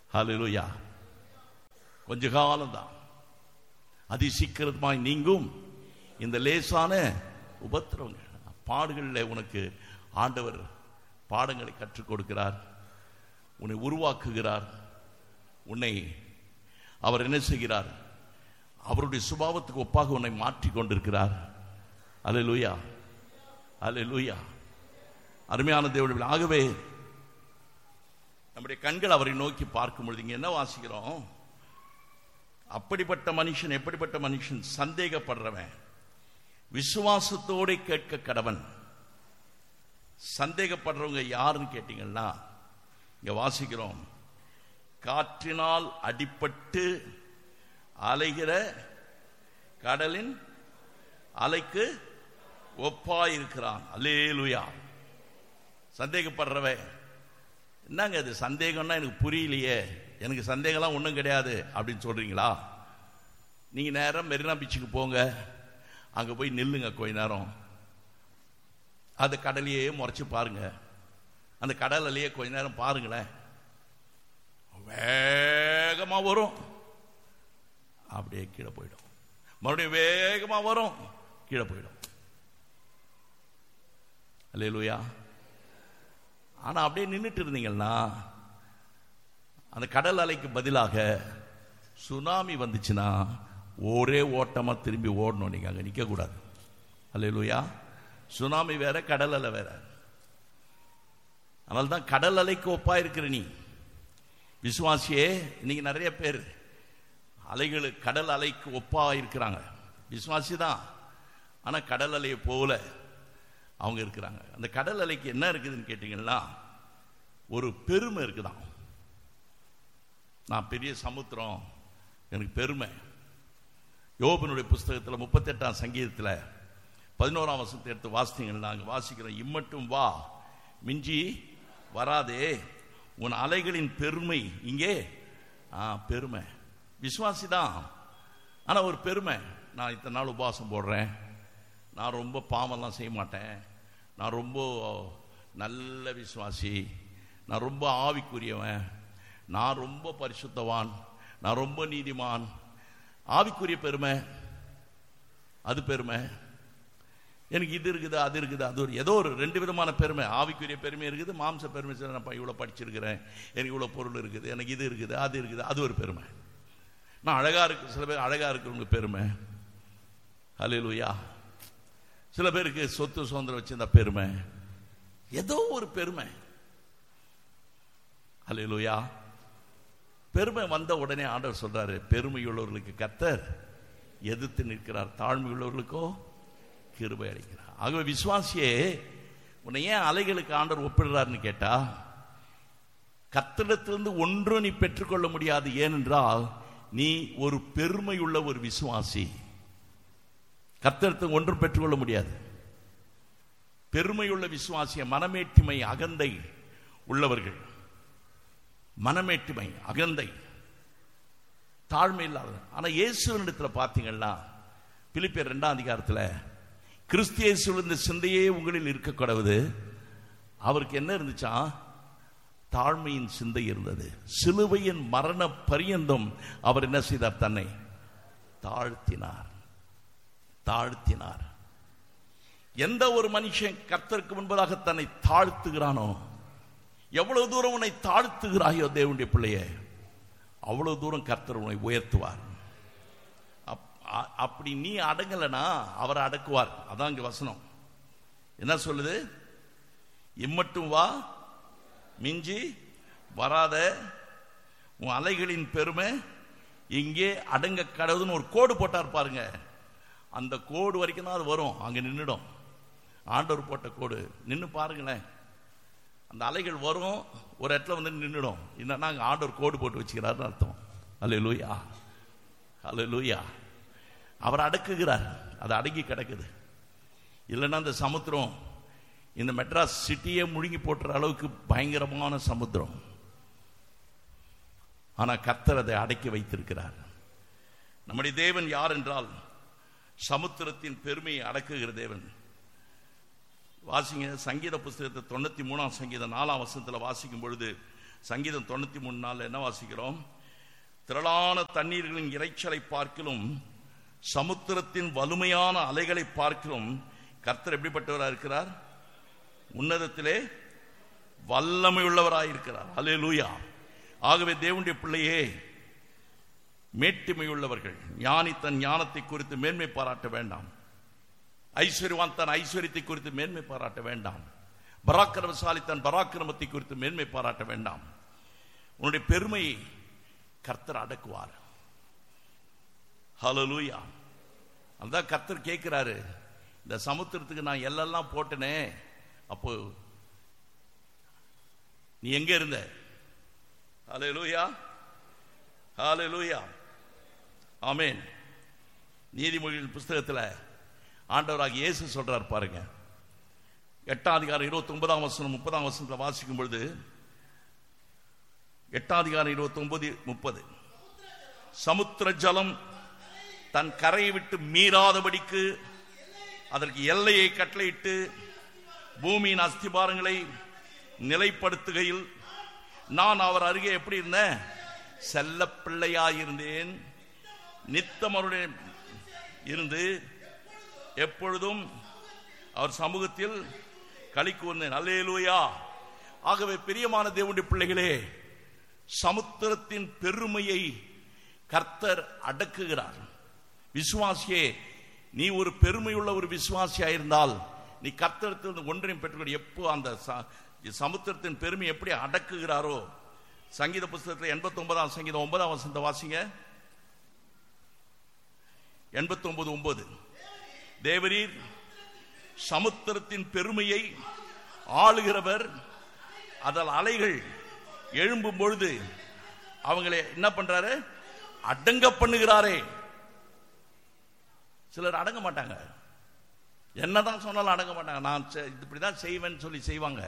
ஹல்லேலூயா. கொஞ்ச காலம்தான், அதி சீக்கிரமாய் நீங்கும் இந்த லேசான உபத்திரவங்கள். பாடுகளில் உனக்கு ஆண்டவர் பாடங்களை கற்றுக் கொடுக்கிறார், உன்னை உருவாக்குகிறார். உன்னை அவர் என்ன செய்கிறார்? அவருடைய சுபாவத்துக்கு ஒப்பாக உன்னை மாற்றி கொண்டிருக்கிறார். அல்லேலூயா, அல்லேலூயா. அருமையான தேவனுடைய, ஆகவே நம்முடைய கண்கள் அவரை நோக்கி பார்க்கும் பொழுது இங்க என்ன வாசிக்கிறோம்? அப்படிப்பட்ட மனுஷன், எப்படிப்பட்ட மனுஷன்? சந்தேகப்படுறவன் விசுவாசத்தோடு கேட்க கடவன். சந்தேகப்படுறவங்க யாருன்னு கேட்டீங்கன்னா, இங்க வாசிக்கிறோம், காற்றினால் அடிபட்டு அலைகிற கடலின் அலைக்கு ஒப்பாயிருக்கிறான். அல்லேலூயா. சந்தேகப்படுறவன் என்னங்க அது சந்தேகம்னா எனக்கு புரியலையே, எனக்கு சந்தேகம்லாம் ஒன்றும் கிடையாது அப்படின்னு சொல்றீங்களா? நீங்க நேரம் மெரினா பீச்சுக்கு போங்க, அங்க போய் நில்லுங்க கொஞ்ச நேரம், அந்த கடலையே முறைச்சு பாருங்க, அந்த கடலையே கொஞ்ச நேரம் பாருங்களேன், வேகமா வரும், அப்படியே கீழே போயிடும், மறுபடியும் வேகமா வரும், கீழே போயிடும். அல்லேலூயா. ஆனா அப்படியே நின்றுட்டு இருந்தீங்கன்னா, அந்த கடல் அலைக்கு பதிலாக சுனாமி வந்துச்சுன்னா ஒரே ஓட்டமா திரும்பி ஓடணும், நீங்க அங்க நிக்க கூடாது. அல்லேலூயா. சுனாமி வேற, கடல் அலை வேற. அதனால்தான் கடல் அலைக்கு ஒப்பா இருக்கிற நீ விசுவாசியே. இன்னைக்கு நிறைய பேர் அலைகள் கடல் அலைக்கு ஒப்பா இருக்கிறாங்க, விசுவாசி தான், ஆனா கடல் அலையை போல அவங்க இருக்கிறாங்க. அந்த கடல் அலைக்கு என்ன இருக்குதுன்னு கேட்டீங்கன்னா, ஒரு பெருமை இருக்குதான். நான் பெரிய சமுத்திரம், எனக்கு பெருமை. யோபனுடைய புஸ்தகத்தில் 38ஆம் சங்கீதத்தில் 11ஆம் வசனத்தை எடுத்து வாசித்தீங்கன்னா அங்கே வாசிக்கிறோம், இம்மட்டும் வா, மிஞ்சி வராதே, உன் அலைகளின் பெருமை இங்கே. பெருமை. விசுவாசி தான், ஆனால் ஒரு பெருமை. நான் இத்தனை நாள் உபவாசம் போடுறேன், நான் ரொம்ப பாவம்லாம் செய்ய மாட்டேன், நான் ரொம்ப நல்ல விசுவாசி, நான் ரொம்ப ஆவிக்குரியவன், நான் ரொம்ப பரிசுத்தவான், நான் ரொம்ப நீதிமான். ஆவிக்குரிய பெருமை, அது பெருமை. எனக்கு இது இருக்குது, அது இருக்குது, அது ஒரு ஏதோ ஒரு ரெண்டு விதமான பெருமை. ஆவிக்குரிய பெருமை இருக்குது, மாம்ச பெருமை. நான் இவ்வளோ படிச்சிருக்கிறேன், எனக்கு இவ்வளோ பொருள் இருக்குது, எனக்கு இது இருக்குது, அது இருக்குது, அது ஒரு பெருமை. நான் அழகா இருக்கு, சில பேர் அழகா இருக்கிறவங்க பெருமை. அல்லேலூயா. சில பேருக்கு சொத்து சுதந்திரம் வச்சிருந்த பெருமை, ஏதோ ஒரு பெருமை. அல்லேலூயா. பெருமை வந்த உடனே ஆண்டவர் சொல்றாரு, பெருமை உள்ளவர்களுக்கு கர்த்தர் எதிர்த்து நிற்கிறார், தாழ்மை உள்ளவர்களுக்கோ கிருபை அளிக்கிறார். ஆகவே விசுவாசியே, உன்னை ஏன் அலைகளுக்கு ஆண்டவர் ஒப்பிடுறாருன்னு கேட்டா, கர்த்தரிடத்திலிருந்து ஒன்றும் நீ பெற்றுக்கொள்ள முடியாது. ஏனென்றால் நீ ஒரு பெருமை உள்ள ஒரு விசுவாசி. கர்த்தரிடத்தில் ஒன்றும் பெற்றுக்கொள்ள முடியாது. பெருமையுள்ள விசுவாசிய, மனமேட்டிமை அகந்தை உள்ளவர்கள், மனமேட்டிமை அகந்தை தாழ்மை இல்லாத. ஆனா இயேசுவினிடத்தில் பார்த்தீங்கன்னா, பிலிப்பியர் 2ஆம் அதிகாரத்தில், கிறிஸ்து இயேசுவில் இந்த சிந்தையே உங்களில் இருக்கக்கூடாது. அவருக்கு என்ன இருந்துச்சா? தாழ்மையின் சிந்தை இருந்தது. சிலுவையின் மரண பரியந்தம் அவர் என்ன செய்தார்? தன்னை தாழ்த்தினார். தாழ்த்தினார். எந்த ஒரு மனுஷன் கர்த்தருக்கு முன்பதாக தன்னை தாழ்த்துகிறானோ, எவ்வளவு தூரம் உன்னை தாழ்த்துகிறாயோ தேவனுடைய பிள்ளையே, அவ்வளவு தூரம் கர்த்தர் உன்னை உயர்த்துவார். அப்படி நீ அடங்கலனா அவர் அடக்குவார். அதான் இங்க வசனம் என்ன சொல்லுது? இம்மட்டும் வா, மிஞ்சி வராத, உன் அலைகளின் பெருமை இங்கே அடங்க கடவுதுன்னு ஒரு கோடு போட்டார் பாருங்க. அந்த கோடு வரைக்கும் தான் அது வரும், அங்க நின்றுடும். ஆண்டவர் போட்ட கோடு நின்று பாருங்களேன். அந்த அலைகள் வரும், ஒரு இடத்துல வந்து நின்றுடும். என்னன்னா அங்க ஆண்டவர் கோடு போட்டு வச்சுக்கிறாருன்னு அர்த்தம். அல்லேலூயா, அல்லேலூயா. அவர் அடக்குகிறார், அது அடங்கி கிடக்குது. இல்லைன்னா அந்த சமுத்திரம் இந்த மெட்ராஸ் சிட்டியே முழுங்கி போட்டுற அளவுக்கு பயங்கரமான சமுத்திரம். ஆனா கர்த்தர் அதை அடக்கி வைத்திருக்கிறார். நம்முடைய தேவன் யார் என்றால், சமுத்திரத்தின் பெருமையை அடக்குகிற தேவன். வாசிங்க சங்கீத புஸ்தகத்தை 93ஆம் சங்கீதம் 4ஆம் வசனத்தில் வாசிக்கும் பொழுது, சங்கீதம் 93:4 என்ன வாசிக்கிறோம்? திரளான தண்ணீர்களின் இரைச்சலை பார்க்கிலும் சமுத்திரத்தின் வலுமையான அலைகளை பார்க்கிலும் கர்த்தர் எப்படிப்பட்டவராக இருக்கிறார்? உன்னதத்திலே வல்லமை உள்ளவராயிருக்கிறார். அல்லேலூயா. ஆகவே தேவனுடைய பிள்ளையே, மேட்டிமை உள்ளவர்கள் ஞானி தன் ஞானத்தை குறித்து மேன்மை பாராட்ட வேண்டாம். ஐஸ்வர்யவான் தன் ஐஸ்வர்யத்தை குறித்து மேன்மை பாராட்ட வேண்டாம். பராக்கிரமசாலி தன் பராக்கிரமத்தை குறித்து மேன்மை பாராட்ட வேண்டாம். உன்னுடைய பெருமையை கர்த்தர் அடக்குவார். ஹல்லேலூயா. அதான் கர்த்தர் கேட்கிறாரு, இந்த சமுத்திரத்துக்கு நான் எல்லாம் போட்டனே, அப்போ நீ எங்க இருந்த? ஹல்லேலூயா, ஹல்லேலூயா, ஆமென். நீதிமொழிகள் புஸ்தகத்தில் ஆண்டவராகிய இயேசு சொல்றார் பாருங்க, 8ஆம் அதிகாரம் 29ஆம் வசனம் 30ஆம் வசனத்தில் வாசிக்கும் பொழுது, 8ஆம் அதிகாரம் 29-30, சமுத்திர ஜலம் தன் கரையை விட்டு மீறாதபடிக்கு அதற்கு எல்லையை கட்டளையிட்டு பூமியின் அஸ்திபாரங்களை நிலைப்படுத்துகையில் நான் அவர் அருகே எப்படி இருந்தேன்? செல்ல பிள்ளையாயிருந்தேன். நித்தம் அவருடைய இருந்து எப்பொழுதும் அவர் சமூகத்தில் களி கூர்ந்தேன். அல்லேலூயா. ஆகவே பிரியமான தேவனுடைய பிள்ளைகளே, சமுத்திரத்தின் பெருமையை கர்த்தர் அடக்குகிறார். விசுவாசியே, நீ ஒரு பெருமையுள்ள ஒரு விசுவாசியாயிருந்தால் நீ கர்த்தரிடத்தில் ஒன்றையும் பெற்றுக்கொள். எப்போ அந்த சமுத்திரத்தின் பெருமை எப்படி அடக்குகிறாரோ, சங்கீத புஸ்தகத்தில் 89ஆம் சங்கீதம் 9ஆம் வசனத்தை வாசிங்க. 89:9, தேவரீர் சமுத்திரத்தின் பெருமையை ஆளுகிறவர், அதில் அலைகள் எழும்பும் பொழுது அவங்களை என்ன பண்றாரு? அடங்க பண்ணுகிறாரே. சிலர் அடங்க மாட்டாங்க, என்னதான் சொன்னாலும் அடங்க மாட்டாங்க. நான் இப்படிதான் செய்வேன்னு சொல்லி செய்வாங்க.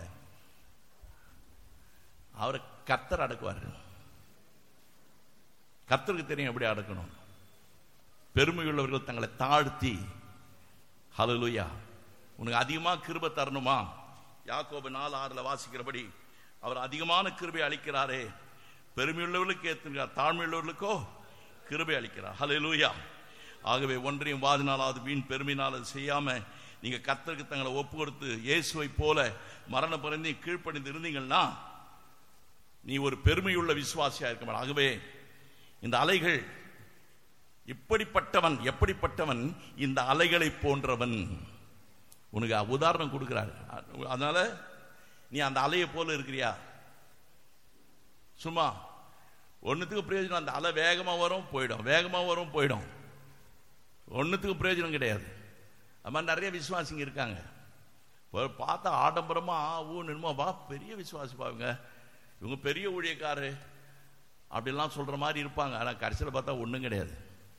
அவரை கர்த்தர் அடக்குவார். கர்த்தருக்கு தெரியும் எப்படி அடக்கணும். பெருமையுள்ளவர்கள் தங்களை தாழ்த்தி, ஹல்லேலூயா, உனக்கு அதிகமாக கிருபை தரணுமா? யாக்கோபு 4:6 வாசிக்கிறபடி அவர் அதிகமான கிருபை அளிக்கிறாரே. பெருமையுள்ளவர்களுக்கு ஏற்றுகிறார், தாழ்மையுள்ளவர்களுக்கோ கிருபை அளிக்கிறார். ஹல்லேலூயா. ஆகவே ஒன்றையும் வாதினாலாவது வீண் பெருமையினால் அது செய்யாம நீங்க கர்த்தருக்கு தங்களை ஒப்பு கொடுத்து இயேசுவை போல மரண பரிந்து கீழ்ப்படிந்து இருந்தீங்கன்னா நீ ஒரு பெருமையுள்ள விசுவாசியா இருக்க மாட்டாய். ஆகவே இந்த அலைகள் இப்படிப்பட்டவன், எப்படிப்பட்டவன்? இந்த அலைகளை போன்றவன். உனக்கு உதாரணம் கொடுக்கிறார். அதனால நீ அந்த அலையை போல இருக்கிறியா? சும்மா ஒன்னுத்துக்கு பிரயோஜனம். அந்த அலை வேகமா வரும் போயிடும், வேகமா வரும் போயிடும், ஒன்னுத்துக்கு பிரயோஜனம் கிடையாது. அது மாதிரி நிறைய விசுவாசிங்க இருக்காங்க. பார்த்தா ஆடம்பரமா நின்மா வா, பெரிய விசுவாசி பாருங்க, இவங்க பெரிய ஊழியக்காரு அப்படிலாம் சொல்ற மாதிரி இருப்பாங்க. ஆனா கடைசியில் பார்த்தா ஒண்ணும் கிடையாது.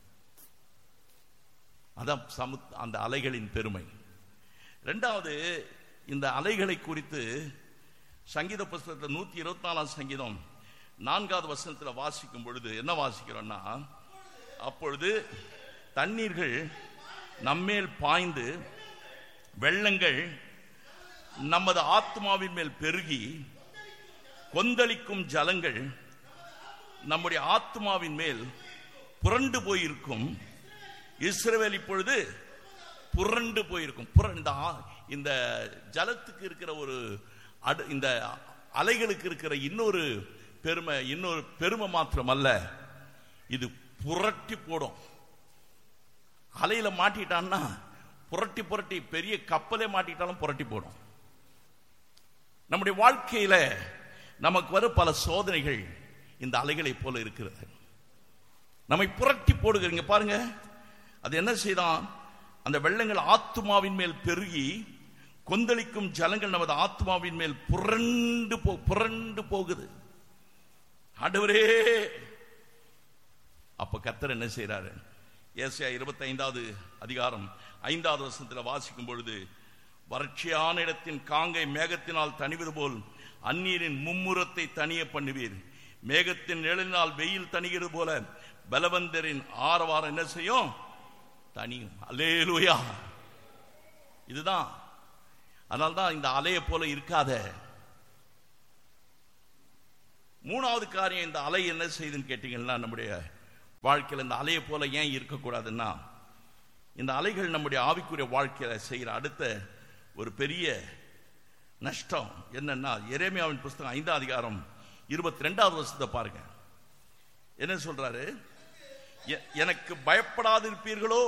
அதான் அந்த அலைகளின் பெருமை. இரண்டாவது, இந்த அலைகளை குறித்து சங்கீத புஸ்தகத்தில் 124ஆம் சங்கீதம் 4வது வசனத்தில் வாசிக்கும் பொழுது என்ன வாசிக்கிறோம்னா, அப்பொழுது தண்ணீர்கள் நம்மேல் பாய்ந்து வெள்ளங்கள் நமது ஆத்மாவின் மேல் பெருகி கொந்தளிக்கும் ஜலங்கள் நம்முடைய ஆத்மாவின் மேல் புரண்டு போயிருக்கும். இஸ்ரவேல் இப்பொழுது புரண்டு போயிருக்கும். இந்த ஜலத்துக்கு இருக்கிற ஒரு இந்த அலைகளுக்கு இருக்கிற இன்னொரு பெருமை மாத்திரம் அல்ல, இது புரட்டி போடும். அலையில மாட்டிட்டான்னா புரட்டி புரட்டி, பெரிய கப்பலே மாட்டிட்டாலும் புரட்டி போடும். நம்முடைய வாழ்க்கையில நமக்கு வரும் பல சோதனைகள் இந்த அலைகளை போல இருக்கிறது. நம்மை புரட்டி போடுகிறீங்க பாருங்க. அது என்ன செய்தான்? அந்த வெள்ளங்கள் ஆத்துமாவின் மேல் பெருகி கொந்தளிக்கும் ஜலங்கள் நமது ஆத்மாவின் மேல் புரண்டு போகுது. ஆண்டவரே, அப்ப கர்த்தர் என்ன செய்யறாரு? ஏசாயா 25வது அதிகாரம் 5வது வசனத்தில் வாசிக்கும் பொழுது, வறட்சியான இடத்தின் காங்கை மேகத்தினால் தணிவது போல் அந்நீரின் மும்முரத்தை தனிய பண்ணுவீர். மேகத்தின் நிழலினால் வெயில் தணிகிறது போல பலவந்தரின் ஆரவாரம் என்ன செய்யும்? தனியும். அல்லேலூயா. இதுதான். அதனால்தான் இந்த அலையை போல இருக்காத. மூணாவது காரியம், இந்த அலை என்ன செய்யுதுன்னு கேட்டீங்கன்னா, நம்முடைய வாழ்க்கையில் இந்த அலையை போல ஏன் இருக்கக்கூடாதுன்னா, இந்த அலைகள் நம்முடைய ஆவிக்குரிய வாழ்க்கையில செய்கிற அடுத்த ஒரு பெரிய நஷ்டம் என்னன்னா, எரேமியாவின் புஸ்தகம் 5ஆம் அதிகாரம் 22வது வசனத்தை பாருங்க. என்ன சொல்றாரு? எனக்கு பயப்படாதிருப்பீர்களோ,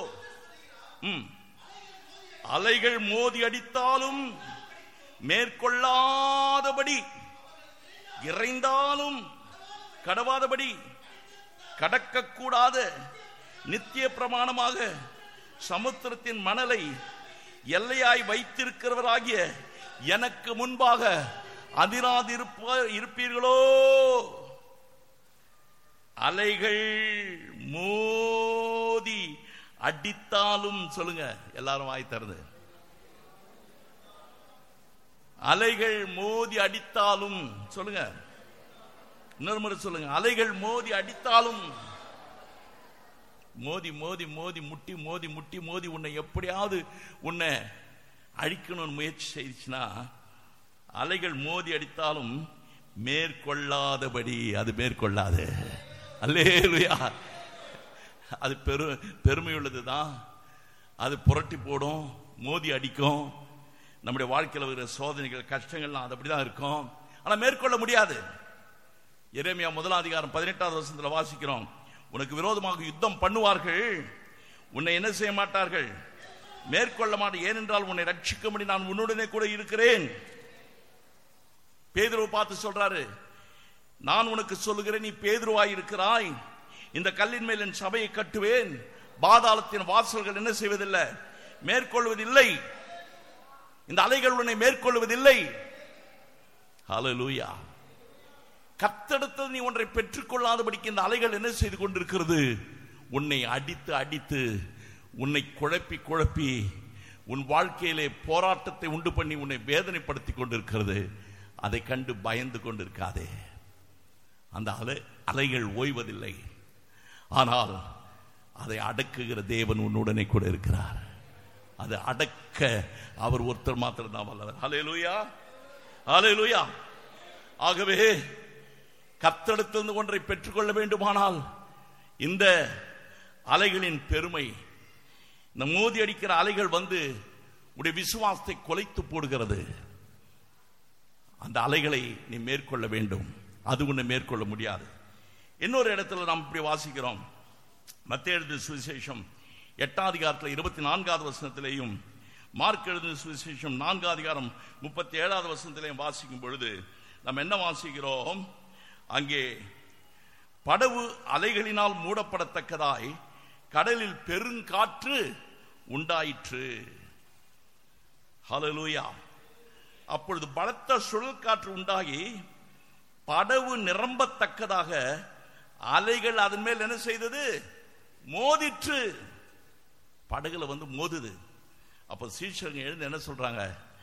அலைகள் மோதி அடித்தாலும் மேற்கொள்ளாதபடி, இறைந்தாலும் கடவாதபடி, கடக்கக்கூடாத நித்திய பிரமாணமாக சமுத்திரத்தின் மணலை எல்லையாய் வைத்திருக்கிறவராகிய எனக்கு முன்பாக அதிராதிருப்பீர்களோ. அலைகள் மோதி அடித்தாலும், சொல்லுங்க எல்லாரும் வாய் திறந்து, அலைகள் மோதி அடித்தாலும், சொல்லுங்க இன்னொரு முறை சொல்லுங்க, அலைகள் மோதி அடித்தாலும், மோதி மோதி மோதி முட்டி மோதி முட்டி மோதி உன்னை எப்படியாவது உன்னை அழிக்கணும்னு முயற்சி செய்துச்சுன்னா, அலைகள் மோதி அடித்தாலும் மேற்கொள்ளாதபடி அது மேற்கொள்ளாது. அல்லேலூயா. அது பெருமை உள்ளதுதான். அது புரட்டி போடும், மோதி அடிக்கும். நம்முடைய வாழ்க்கையில் இருக்கிற சோதனைகள், கஷ்டங்கள்லாம் அது அப்படிதான் இருக்கும். ஆனா மேற்கொள்ள முடியாது. எரேமியா 1ஆம் அதிகாரம் 18வது வசனத்தில் வாசிக்கிறோம், உனக்கு விரோதமாக யுத்தம் பண்ணுவார்கள், உன்னை என்ன செய்ய மாட்டார்கள், மேற்கொள்ள மாட்டேன். ஏனென்றால் உன்னை ரட்சிக்கும்படி நான் உன்னுடனே கூட இருக்கிறேன். பேதுருவை பார்த்து சொல்றாரு, நான் உனக்கு சொல்லுகிறேன், நீ பேதுருவாய் இருக்கிறாய், இந்த கல்லின் மேல் என் சபையை கட்டுவேன், பாதாளத்தின் வாசல்கள் என்ன செய்வதில்லை, மேற்கொள்வதில்லை. இந்த அலைகள் உன்னை மேற்கொள்வதில்லை. ஹல்லேலூயா. கர்த்தரிடத்தில் நீ ஒன்றை பெற்றுக்கொள்ளாதபடிக்கு இந்த அலைகள் என்ன செய்து கொண்டிருக்கிறது, உன்னை அடித்து அடித்து, உன்னை குழப்பி குழப்பி, உன் வாழ்க்கையிலே போராட்டத்தை உண்டு பண்ணி உன்னை வேதனைப்படுத்தி கொண்டிருக்கிறது. அதை கண்டு பயந்து கொண்டிருக்காதே. அந்த அலைகள் ஓய்வதில்லை. ஆனால் அதை அடக்குகிற தேவன் உன்னுடனே கூட இருக்கிறார். அதை அடக்க அவர் ஒருத்தர் மாத்திரம் தான் வல்லவர். ஹல்லேலூயா, ஹல்லேலூயா. ஆகவே கர்த்தரிடத்திலிருந்து ஒன்றை பெற்றுக்கொள்ள வேண்டுமானால் இந்த அலைகளின் பெருமை, இந்த மோதி அடிக்கிற அலைகள் வந்து உடைய விசுவாசத்தை குலைத்து போடுகிறது. அந்த அலைகளை நீ மேற்கொள்ள வேண்டும். அது உன்னை மேற்கொள்ள முடியாது. இன்னொரு இடத்துல நாம் இப்படி வாசிக்கிறோம், மத்தேயு எழுதின சுவிசேஷம் 8ஆம் அதிகாரத்தில் 24வது வசனத்திலேயும், மார்க் எழுதின சுவிசேஷம் 4ஆம் அதிகாரம் 37வது வசனத்திலேயும் வாசிக்கும் பொழுது நாம் என்ன வாசிக்கிறோம்? அங்கே படவு அலைகளினால் மூடப்படத்தக்கதாய் கடலில் பெருங்காற்று உண்டாயிற்று. ஹல்லேலூயா. அப்பொழுது பலத்த சுழல் காற்று உண்டாகி படவு நிரம்பத்தக்கதாக அலைகள் அதன் மேல் என்ன செய்தது, மோதிற்று. படகுல வந்து மோதுது. அப்ப சீஷர்கள் எழுந்து என்ன சொல்றாங்க,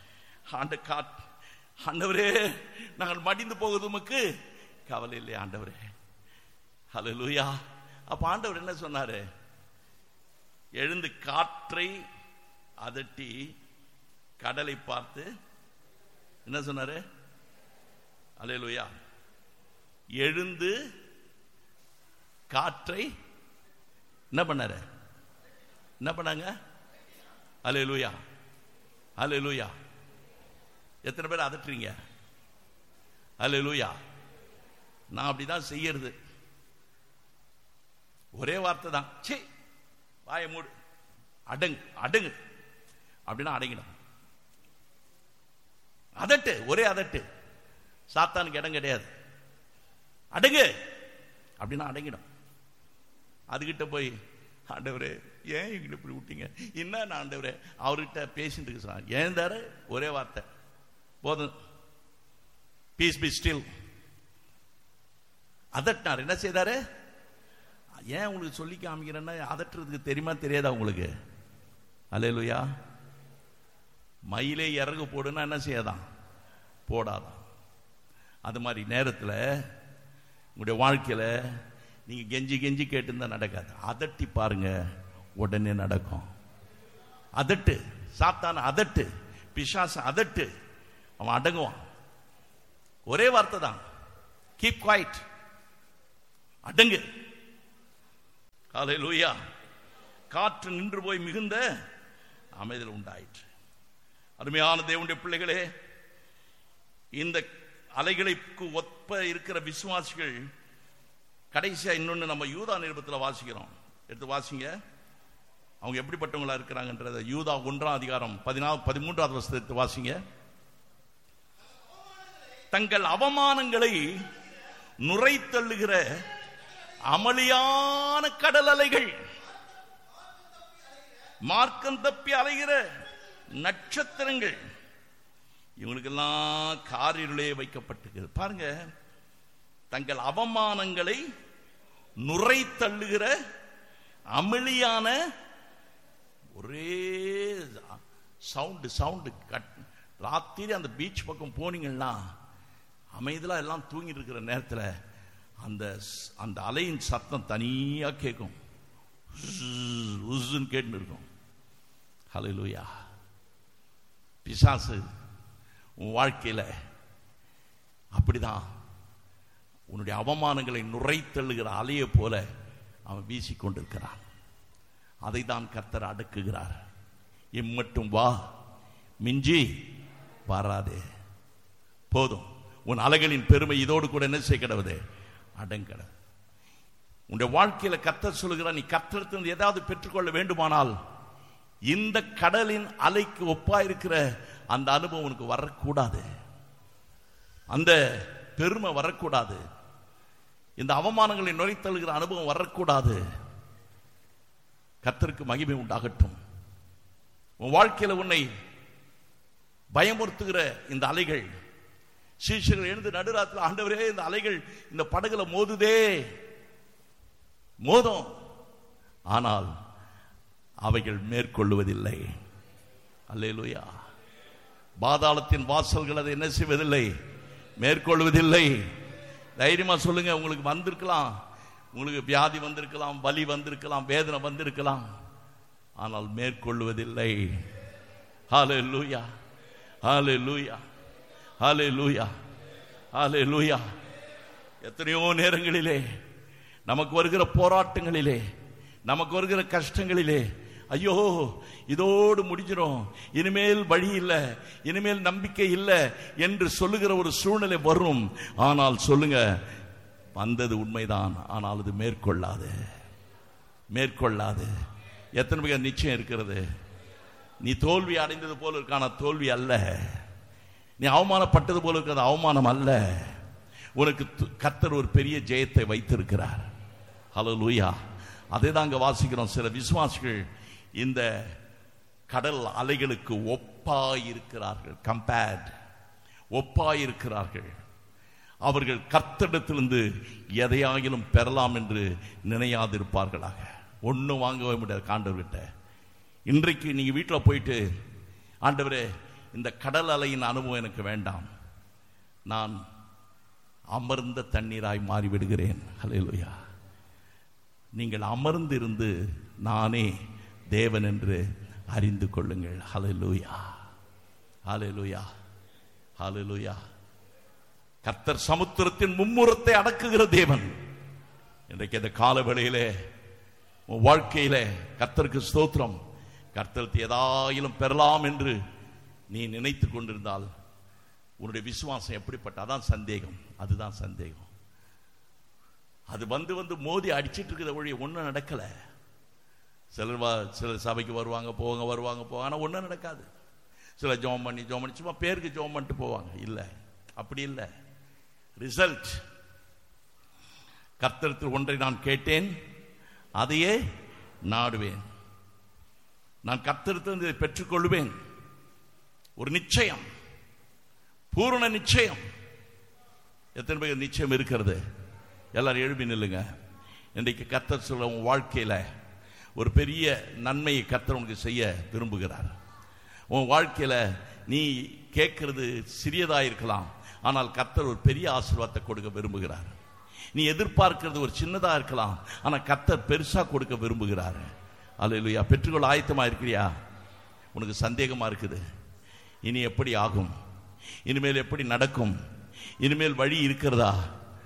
ஆண்டவரே நாங்கள் மடிந்து போகுது, உமக்கு கவலை இல்லை ஆண்டவரே. ஹல்லேலூயா. அப்ப ஆண்டவர் என்ன சொன்னாரு, எழுந்து காற்றை அதட்டி கடலை பார்த்து என்ன சொன்னாரு? ஹல்லேலூயா. எழுந்து காற்றை என்ன பண்ணாரு? என்ன பண்ணாங்க? ஹல்லேலூயா, ஹல்லேலூயா. எத்தனை பேர் அதட்டுறீங்க? ஹல்லேலூயா. நான் அப்படிதான் செய்யறது. ஒரே வார்த்தை தான், சே வாயை மூடு, அடங்கு அடங்கு அப்படின்னா அடங்கிடும். அதட்டு, ஒரே அதட்டு. சாத்தானுக்கு இடம் கிடையாது. அடங்கு அப்படின்னா அடங்கிடும். அதுகிட்ட போய் ஆண்டவரே ஏன் எங்கிட்ட இப்படி விட்டீங்க, என்ன ஆண்டவரே அவர்கிட்ட பேசிட்டு இருக்கு சார், ஏன் தாரு ஒரே வார்த்தை போதும், பீஸ் பி ஸ்டில். அதட்டினார். என்ன செய்தாரு? ஏன் உங்களுக்கு சொல்லி காமிக்கிறேன்னா, அதட்டுறதுக்கு தெரியுமா தெரியாதா உங்களுக்கு? அல்லேலூயா. மயிலே இறகு போடுன்னா என்ன செய்யாதான், போடாதான். அது மாதிரி நேரத்தில் உங்களுடைய வாழ்க்கையில் நீங்க கெஞ்சி கெஞ்சி கேட்டுருந்தா நடக்காது. அதட்டி பாருங்க, உடனே நடக்கும். அதட்டு, சாத்தான அதட்டு, பிசாச அதட்டு, அவன் அடங்குவான். ஒரே வார்த்தை தான், கீப் குவைட், அடங்கு. ஹல்லேலூயா. காற்று நின்று போய் மிகுந்த அமைதல் உண்டாயிற்று. அருமையான தேவனுடைய பிள்ளைகளே, இந்த அலைகளுக்கு ஒப்ப இருக்கிற விசுவாசிகள் கடைசியா இன்னொன்னு நம்ம யூதா நிருபத்தில் வாசிக்கிறோம். எடுத்து வாசிங்க. அவங்க எப்படிப்பட்டவங்களா இருக்கிறாங்கன்றத யூதா 1ஆம் அதிகாரம் 13வது வசனத்தை வாசிங்க. தங்கள் அவமானங்களை நுரை தள்ளுகிற அமளியான கடல் அலைகள், மார்க்கம் தப்பி அலைகிற நட்சத்திரங்கள், இவங்களுக்கெல்லாம் காரிருளே வைக்கப்பட்டிருக்கிறது. பாருங்க, தங்கள் அவமானங்களை நுரை தள்ளுகிற அமளியான ஒரே சவுண்டு. ராத்திரி அந்த பீச் பக்கம் போனீங்கன்னா அமைதியா எல்லாம் தூங்கிட்டு இருக்கிற நேரத்தில் அந்த அலையின் சத்தம் தனியா கேட்கும், கேட்டு இருக்கும். ஹல்லேலூயா. பிசாசு உன் வாழ்க்கையில அப்படிதான் உன்னுடைய அவமானங்களை நுரை தள்ளுகிற அலையை போல அவன் வீசிக்கொண்டிருக்கிறான். அதை தான் கர்த்தர் அடக்குகிறார். இம்மட்டும் வா, மிஞ்சி வராதே, போதும். உன் அலைகளின் பெருமை இதோடு கூட என்ன செய்ய கிடவுது, அடங்கட. உன்னுடைய வாழ்க்கையில கர்த்தர் சொல்லுகிறார், நீ கர்த்தரிடத்தில் ஏதாவது பெற்றுக்கொள்ள வேண்டுமானால் இந்த கடலின் அலைக்கு ஒப்பாயிருக்கிற அந்த அனுபவம் உனக்கு வரக்கூடாது, அந்த பெருமை வரக்கூடாது, இந்த அவமானங்களை நுழைத்தழுகிற அனுபவம் வரக்கூடாது. கர்த்தருக்கு மகிமை உண்டாகட்டும். உன் வாழ்க்கையில உன்னை பயமுறுத்துகிற இந்த அலைகள், சீஷர்கள் எழுந்து நடுராத்திரில், ஆண்டவரே இந்த அலைகள் இந்த படகுல மோதும், ஆனால் அவைகள் மேற்கொள்வதில்லை. அல்லேலூயா. பாதாளத்தின் வாசல்கள் அதை என்ன செய்வதில்லை, மேற்கொள்வதில்லை. தைரியமா சொல்லுங்க. உங்களுக்கு வந்திருக்கலாம், உங்களுக்கு வியாதி வந்திருக்கலாம், வலி வந்திருக்கலாம், வேதனை வந்திருக்கலாம், ஆனால் மேற்கொள்வதில்லை. ஹல்லேலூயா, ஹல்லேலூயா, ஹல்லேலூயா, ஹல்லேலூயா. எத்தனையோ நேரங்களிலே நமக்கு வருகிற போராட்டங்களிலே, நமக்கு வருகிற கஷ்டங்களிலே, ஐயோ இதோடு முடிஞ்சிடும், இனிமேல் வழி இல்லை, இனிமேல் நம்பிக்கை இல்லை என்று சொல்லுகிற ஒரு சூழ்நிலை வரும். ஆனால் சொல்லுங்க, வந்தது உண்மைதான், ஆனால் அது மேற்கொள்ளாது. எத்தனை பேர் நிச்சயம் இருக்கிறது? நீ தோல்வி அடைந்தது போல இருக்கான தோல்வி அல்ல, நீ அவமானப்பட்டது போல இருக்கிறது அவமானம் அல்ல. உனக்கு கர்த்தர் ஒரு பெரிய ஜெயத்தை வைத்திருக்கிறார். ஹல்லேலூயா. அதை தாங்க வாசிக்கிறோம். சில விசுவாசிகள் இந்த கடல் அலைகளுக்கு ஒப்பாயிருக்கிறார்கள், ஒப்பாயிருக்கிறார்கள். அவர்கள் கர்த்தரிடத்திலிருந்து எதையாகிலும் பெறலாம் என்று நினையாதிருப்பார்களாக. ஒன்றும் வாங்கவே முடியாது ஆண்டவர்கிட்ட. இன்றைக்கு நீங்க வீட்டில் போயிட்டு, ஆண்டவரே இந்த கடல் அலையின் அனுபவம் எனக்கு வேண்டாம், நான் அமர்ந்த தண்ணீராய் மாறிவிடுகிறேன். ஹல்லேலூயா. நீங்கள் அமர்ந்து இருந்து நானே தேவன் என்று அறிந்து கொள்ளுங்கள். ஹல்லேலூயா, ஹல்லேலூயா, ஹல்லேலூயா. கர்த்தர் சமுத்திரத்தின் மும்முரத்தை அடக்குகிற தேவன். இன்றைக்கு இந்த காலவேளையிலே உன் வாழ்க்கையிலே கர்த்தருக்கு ஸ்தோத்திரம். கர்த்தருக்கு ஏதாயிலும் பெறலாம் என்று நீ நினைத்து கொண்டிருந்தால் உன்னுடைய விசுவாசம் எப்படிப்பட்ட, அதான் சந்தேகம், அதுதான் சந்தேகம். அது வந்து மோதி அடிச்சிட்டு இருக்கிற ஒழிய ஒன்றும் நடக்கல. சிலர் சபைக்கு வருவாங்க போவாங்க, ஆனால் ஒன்றும் நடக்காது. சில ஜோம் பண்ணி சும்மா பேருக்கு ஜோம் பண்ணிட்டு போவாங்க. இல்லை, அப்படி இல்லை. ரிசல்ட், கர்த்தரிடத்தில் ஒன்றை நான் கேட்டேன், அதையே நாடுவேன், நான் கர்த்தரிடத்தில் இதை பெற்றுக்கொள்வேன். ஒரு நிச்சயம், பூரண நிச்சயம். எத்தனை பேர் நிச்சயம் இருக்கிறது? எல்லாரும் எழுப்பி நில்லுங்க. இன்றைக்கு கர்த்தர் சொல்ல, உன் வாழ்க்கையில ஒரு பெரிய நன்மையை கர்த்தர் உனக்கு செய்ய விரும்புகிறார். உன் வாழ்க்கையில நீ கேட்கிறது சிறியதா இருக்கலாம், ஆனால் கர்த்தர் ஒரு பெரிய ஆசீர்வாதத்தை கொடுக்க விரும்புகிறார். நீ எதிர்பார்க்கிறது ஒரு சின்னதா இருக்கலாம், ஆனால் கர்த்தர் பெருசா கொடுக்க விரும்புகிறார். அல்லேலூயா. பெற்றுக்கொள்ள ஆயத்தமா இருக்கிறியா? உனக்கு சந்தேகமா இருக்குது, இனி எப்படி ஆகும், இனிமேல் எப்படி நடக்கும், இனிமேல் வழி இருக்கிறதா?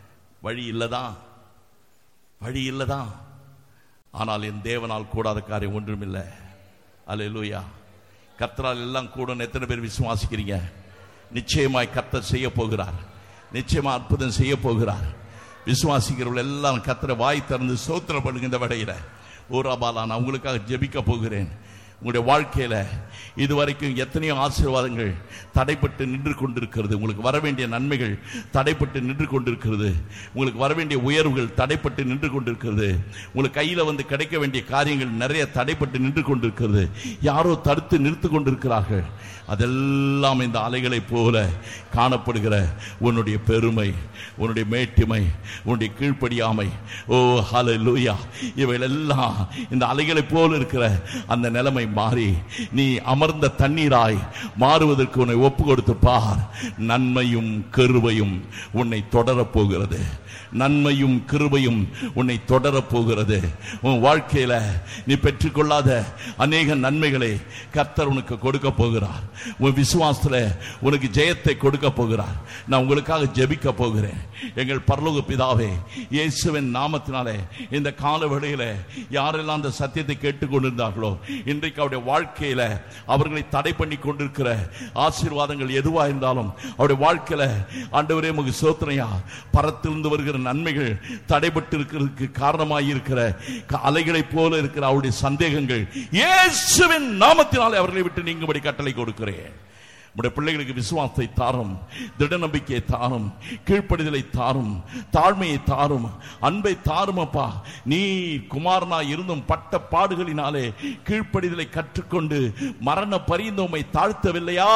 வழி இல்லதான், வழி இல்லதான். ஆனால் என் தேவனால் கூடாத காரியம் ஒன்றுமில்லை. அல்லேலூயா. கர்த்தரால் எல்லாம் கூடும். எத்தனை பேர் விசுவாசிக்கிறீங்க? நிச்சயமாய் கர்த்தர் செய்ய போகிறார். நிச்சயமா அற்புதம் செய்ய போகிறார். விசுவாசிக்கிறவர்கள் எல்லாம் கர்த்தரை வாய் திறந்து ஸ்தோத்திரம் பண்ணுங்க. இந்த வேளையில ஓராபாலா நான் உங்களுக்காக ஜெபிக்க போகிறேன். உங்களுடைய வாழ்க்கையில இதுவரைக்கும் எத்தனையோ ஆசீர்வாதங்கள் தடைப்பட்டு நின்று கொண்டிருக்கிறது. உங்களுக்கு வர வேண்டிய நன்மைகள் தடைப்பட்டு நின்று கொண்டிருக்கிறது. உங்களுக்கு வர வேண்டிய உயர்வுகள் தடைப்பட்டு நின்று கொண்டிருக்கிறது. உங்களுக்கு கையில வந்து கிடைக்க வேண்டிய காரியங்கள் நிறைய தடைப்பட்டு நின்று கொண்டிருக்கிறது. யாரோ தடுத்து நிறுத்து கொண்டிருக்கிறார்கள். அதெல்லாம் இந்த அலைகளை போல காணப்படுகிற உன்னுடைய பெருமை, உன்னுடைய மேட்டிமை, உன்னுடைய கீழ்ப்படியாமை, ஓ ஹல்லேலூயா, இவைகளெல்லாம் இந்த அலைகளை போல இருக்கிற அந்த நிலைமை மாறி நீ அமர்ந்த தண்ணீராய் மாறுவதற்கு உன்னை ஒப்பு கொடுத்து பார். நன்மையும் கிருபையும் உன்னை தொடரப் போகிறது. நன்மையும் கிருபையும் உன்னை தொடரப் போகிறது. உன் வாழ்க்கையில நீ பெற்றுக்கொள்ளாத அநேக நன்மைகளை கர்த்தர் உனக்கு கொடுக்க போகிறார். உன் விசுவாசத்துல உனக்கு ஜெயத்தை கொடுக்க போகிறார். நான் உங்களுக்காக ஜெபிக்க போகிறேன். எங்கள் பரலோக பிதாவே, இயேசுவின் நாமத்தினாலே இந்த கால வேளையில யாரெல்லாம் அந்த சத்தியத்தை கேட்டுக்கொண்டிருந்தார்களோ, இன்றைக்கு அவருடைய வாழ்க்கையில அவர்களை தடை பண்ணி கொண்டிருக்கிற ஆசீர்வாதங்கள் எதுவா இருந்தாலும் அவருடைய வாழ்க்கையில ஆண்டவரே உமக்கு ஸ்தோத்திரம்யா, பரத்திலிருந்து வருகிற நன்மைகள் தடைபட்டு இருக்கிறதுக்கு காரணமாய் இருக்கிற அலைகளை போல இருக்கிற அவருடைய சந்தேகங்கள் இயேசுவின் நாமத்தினாலே அவர்களை விட்டு நீங்கும்படி கட்டளை கொடுக்கிறேன். உடைய பிள்ளைகளுக்கு விசுவாசத்தை தாரும், திட நம்பிக்கையை தாரும், கீழ்ப்படிதலை தாரும், தாழ்மையை தாரும், அன்பை தாரும். அப்பா, நீ குமாரனா இருந்தும் பட்ட பாடுகளினாலே கீழ்ப்படிதலை கற்றுக்கொண்டு மரண பரியந்தம் உம்மை தாழ்த்தவில்லையா?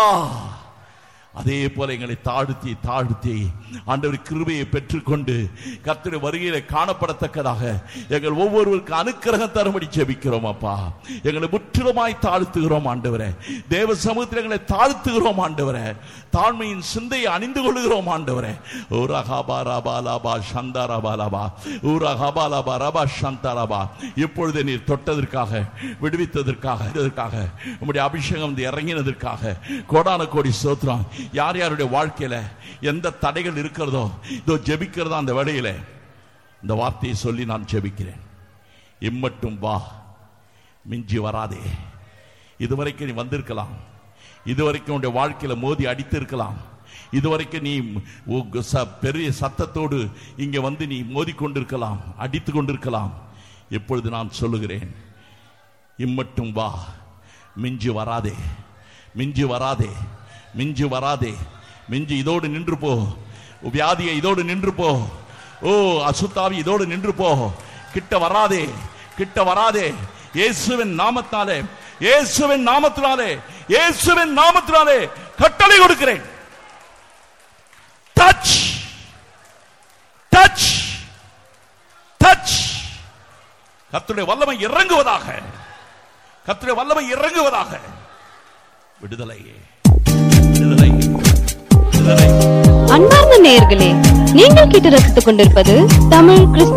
அதே போல எங்களை தாழ்த்தி தாழ்த்தி ஆண்டவர் கிருபையை பெற்றுக்கொண்டு கர்த்தருடைய வருகையிலே காணப்படத்தக்கதாக எங்கள் ஒவ்வொருவருக்கு அனுக்கிரகம் தரும்படி ஜெபிக்கிறோம். அப்பா, எங்களை முற்றிலுமாய் தாழ்த்துகிறோம் ஆண்டவரே. தேவ சமூகத்தில் எங்களை தாழ்த்துகிறோம் ஆண்டவரே. தாழ்மையின் சிந்தையை அணிந்து கொள்கிறோம் ஆண்டவரே. இப்பொழுது நீர் தொட்டதற்காக, விடுவித்ததற்காக, உம்முடைய அபிஷேகம் இறங்கினதற்காக கோடான கோடி ஸ்தோத்திரம். யார் யாருடைய வாழ்க்கையில எந்த தடைகள் இருக்கிறதோ இதோ ஜெபிக்கிறதா அந்த வேளையில இந்த வார்த்தையை சொல்லி நான் ஜெபிக்கிறேன். இம்மட்டும் வா, மிஞ்சி வராதே. இதுவரைக்கும் நீ வந்திருக்கலாம், இதுவரைக்கும் உன்னுடைய வாழ்க்கையில மோதி அடித்திருக்கலாம், இதுவரைக்கும் நீ பெரிய சத்தத்தோடு இங்க வந்து நீ மோதி கொண்டிருக்கலாம், அடித்து கொண்டிருக்கலாம். இப்பொழுது நான் சொல்லுகிறேன், இம்மட்டும் வா, மிஞ்சி வராதே, மிஞ்சி வராதே, மிஞ்சி வராதே. மிஞ்சி இதோடு நின்று போ. வியாதியை இதோடு நின்று போ. ஓ அசுத்தாவி இதோடு நின்று போ. கிட்ட வராதே, கிட்ட வராதே. இயேசுவின் நாமத்தாலே, இயேசுவின் நாமத்தினாலே, இயேசுவின் நாமத்தினாலே கட்டளை கொடுக்கிறேன். Touch, touch, touch. கர்த்தருடைய வல்லமை இறங்குவதாக, கர்த்தருடைய வல்லமை இறங்குவதாக. விடுதலை, விடுதலை, விடுதலை. அன்பார்ந்த நேயர்களே, நீங்கள் கேட்டு ரசித்துக் கொண்டிருப்பது தமிழ் கிறிஸ்துவ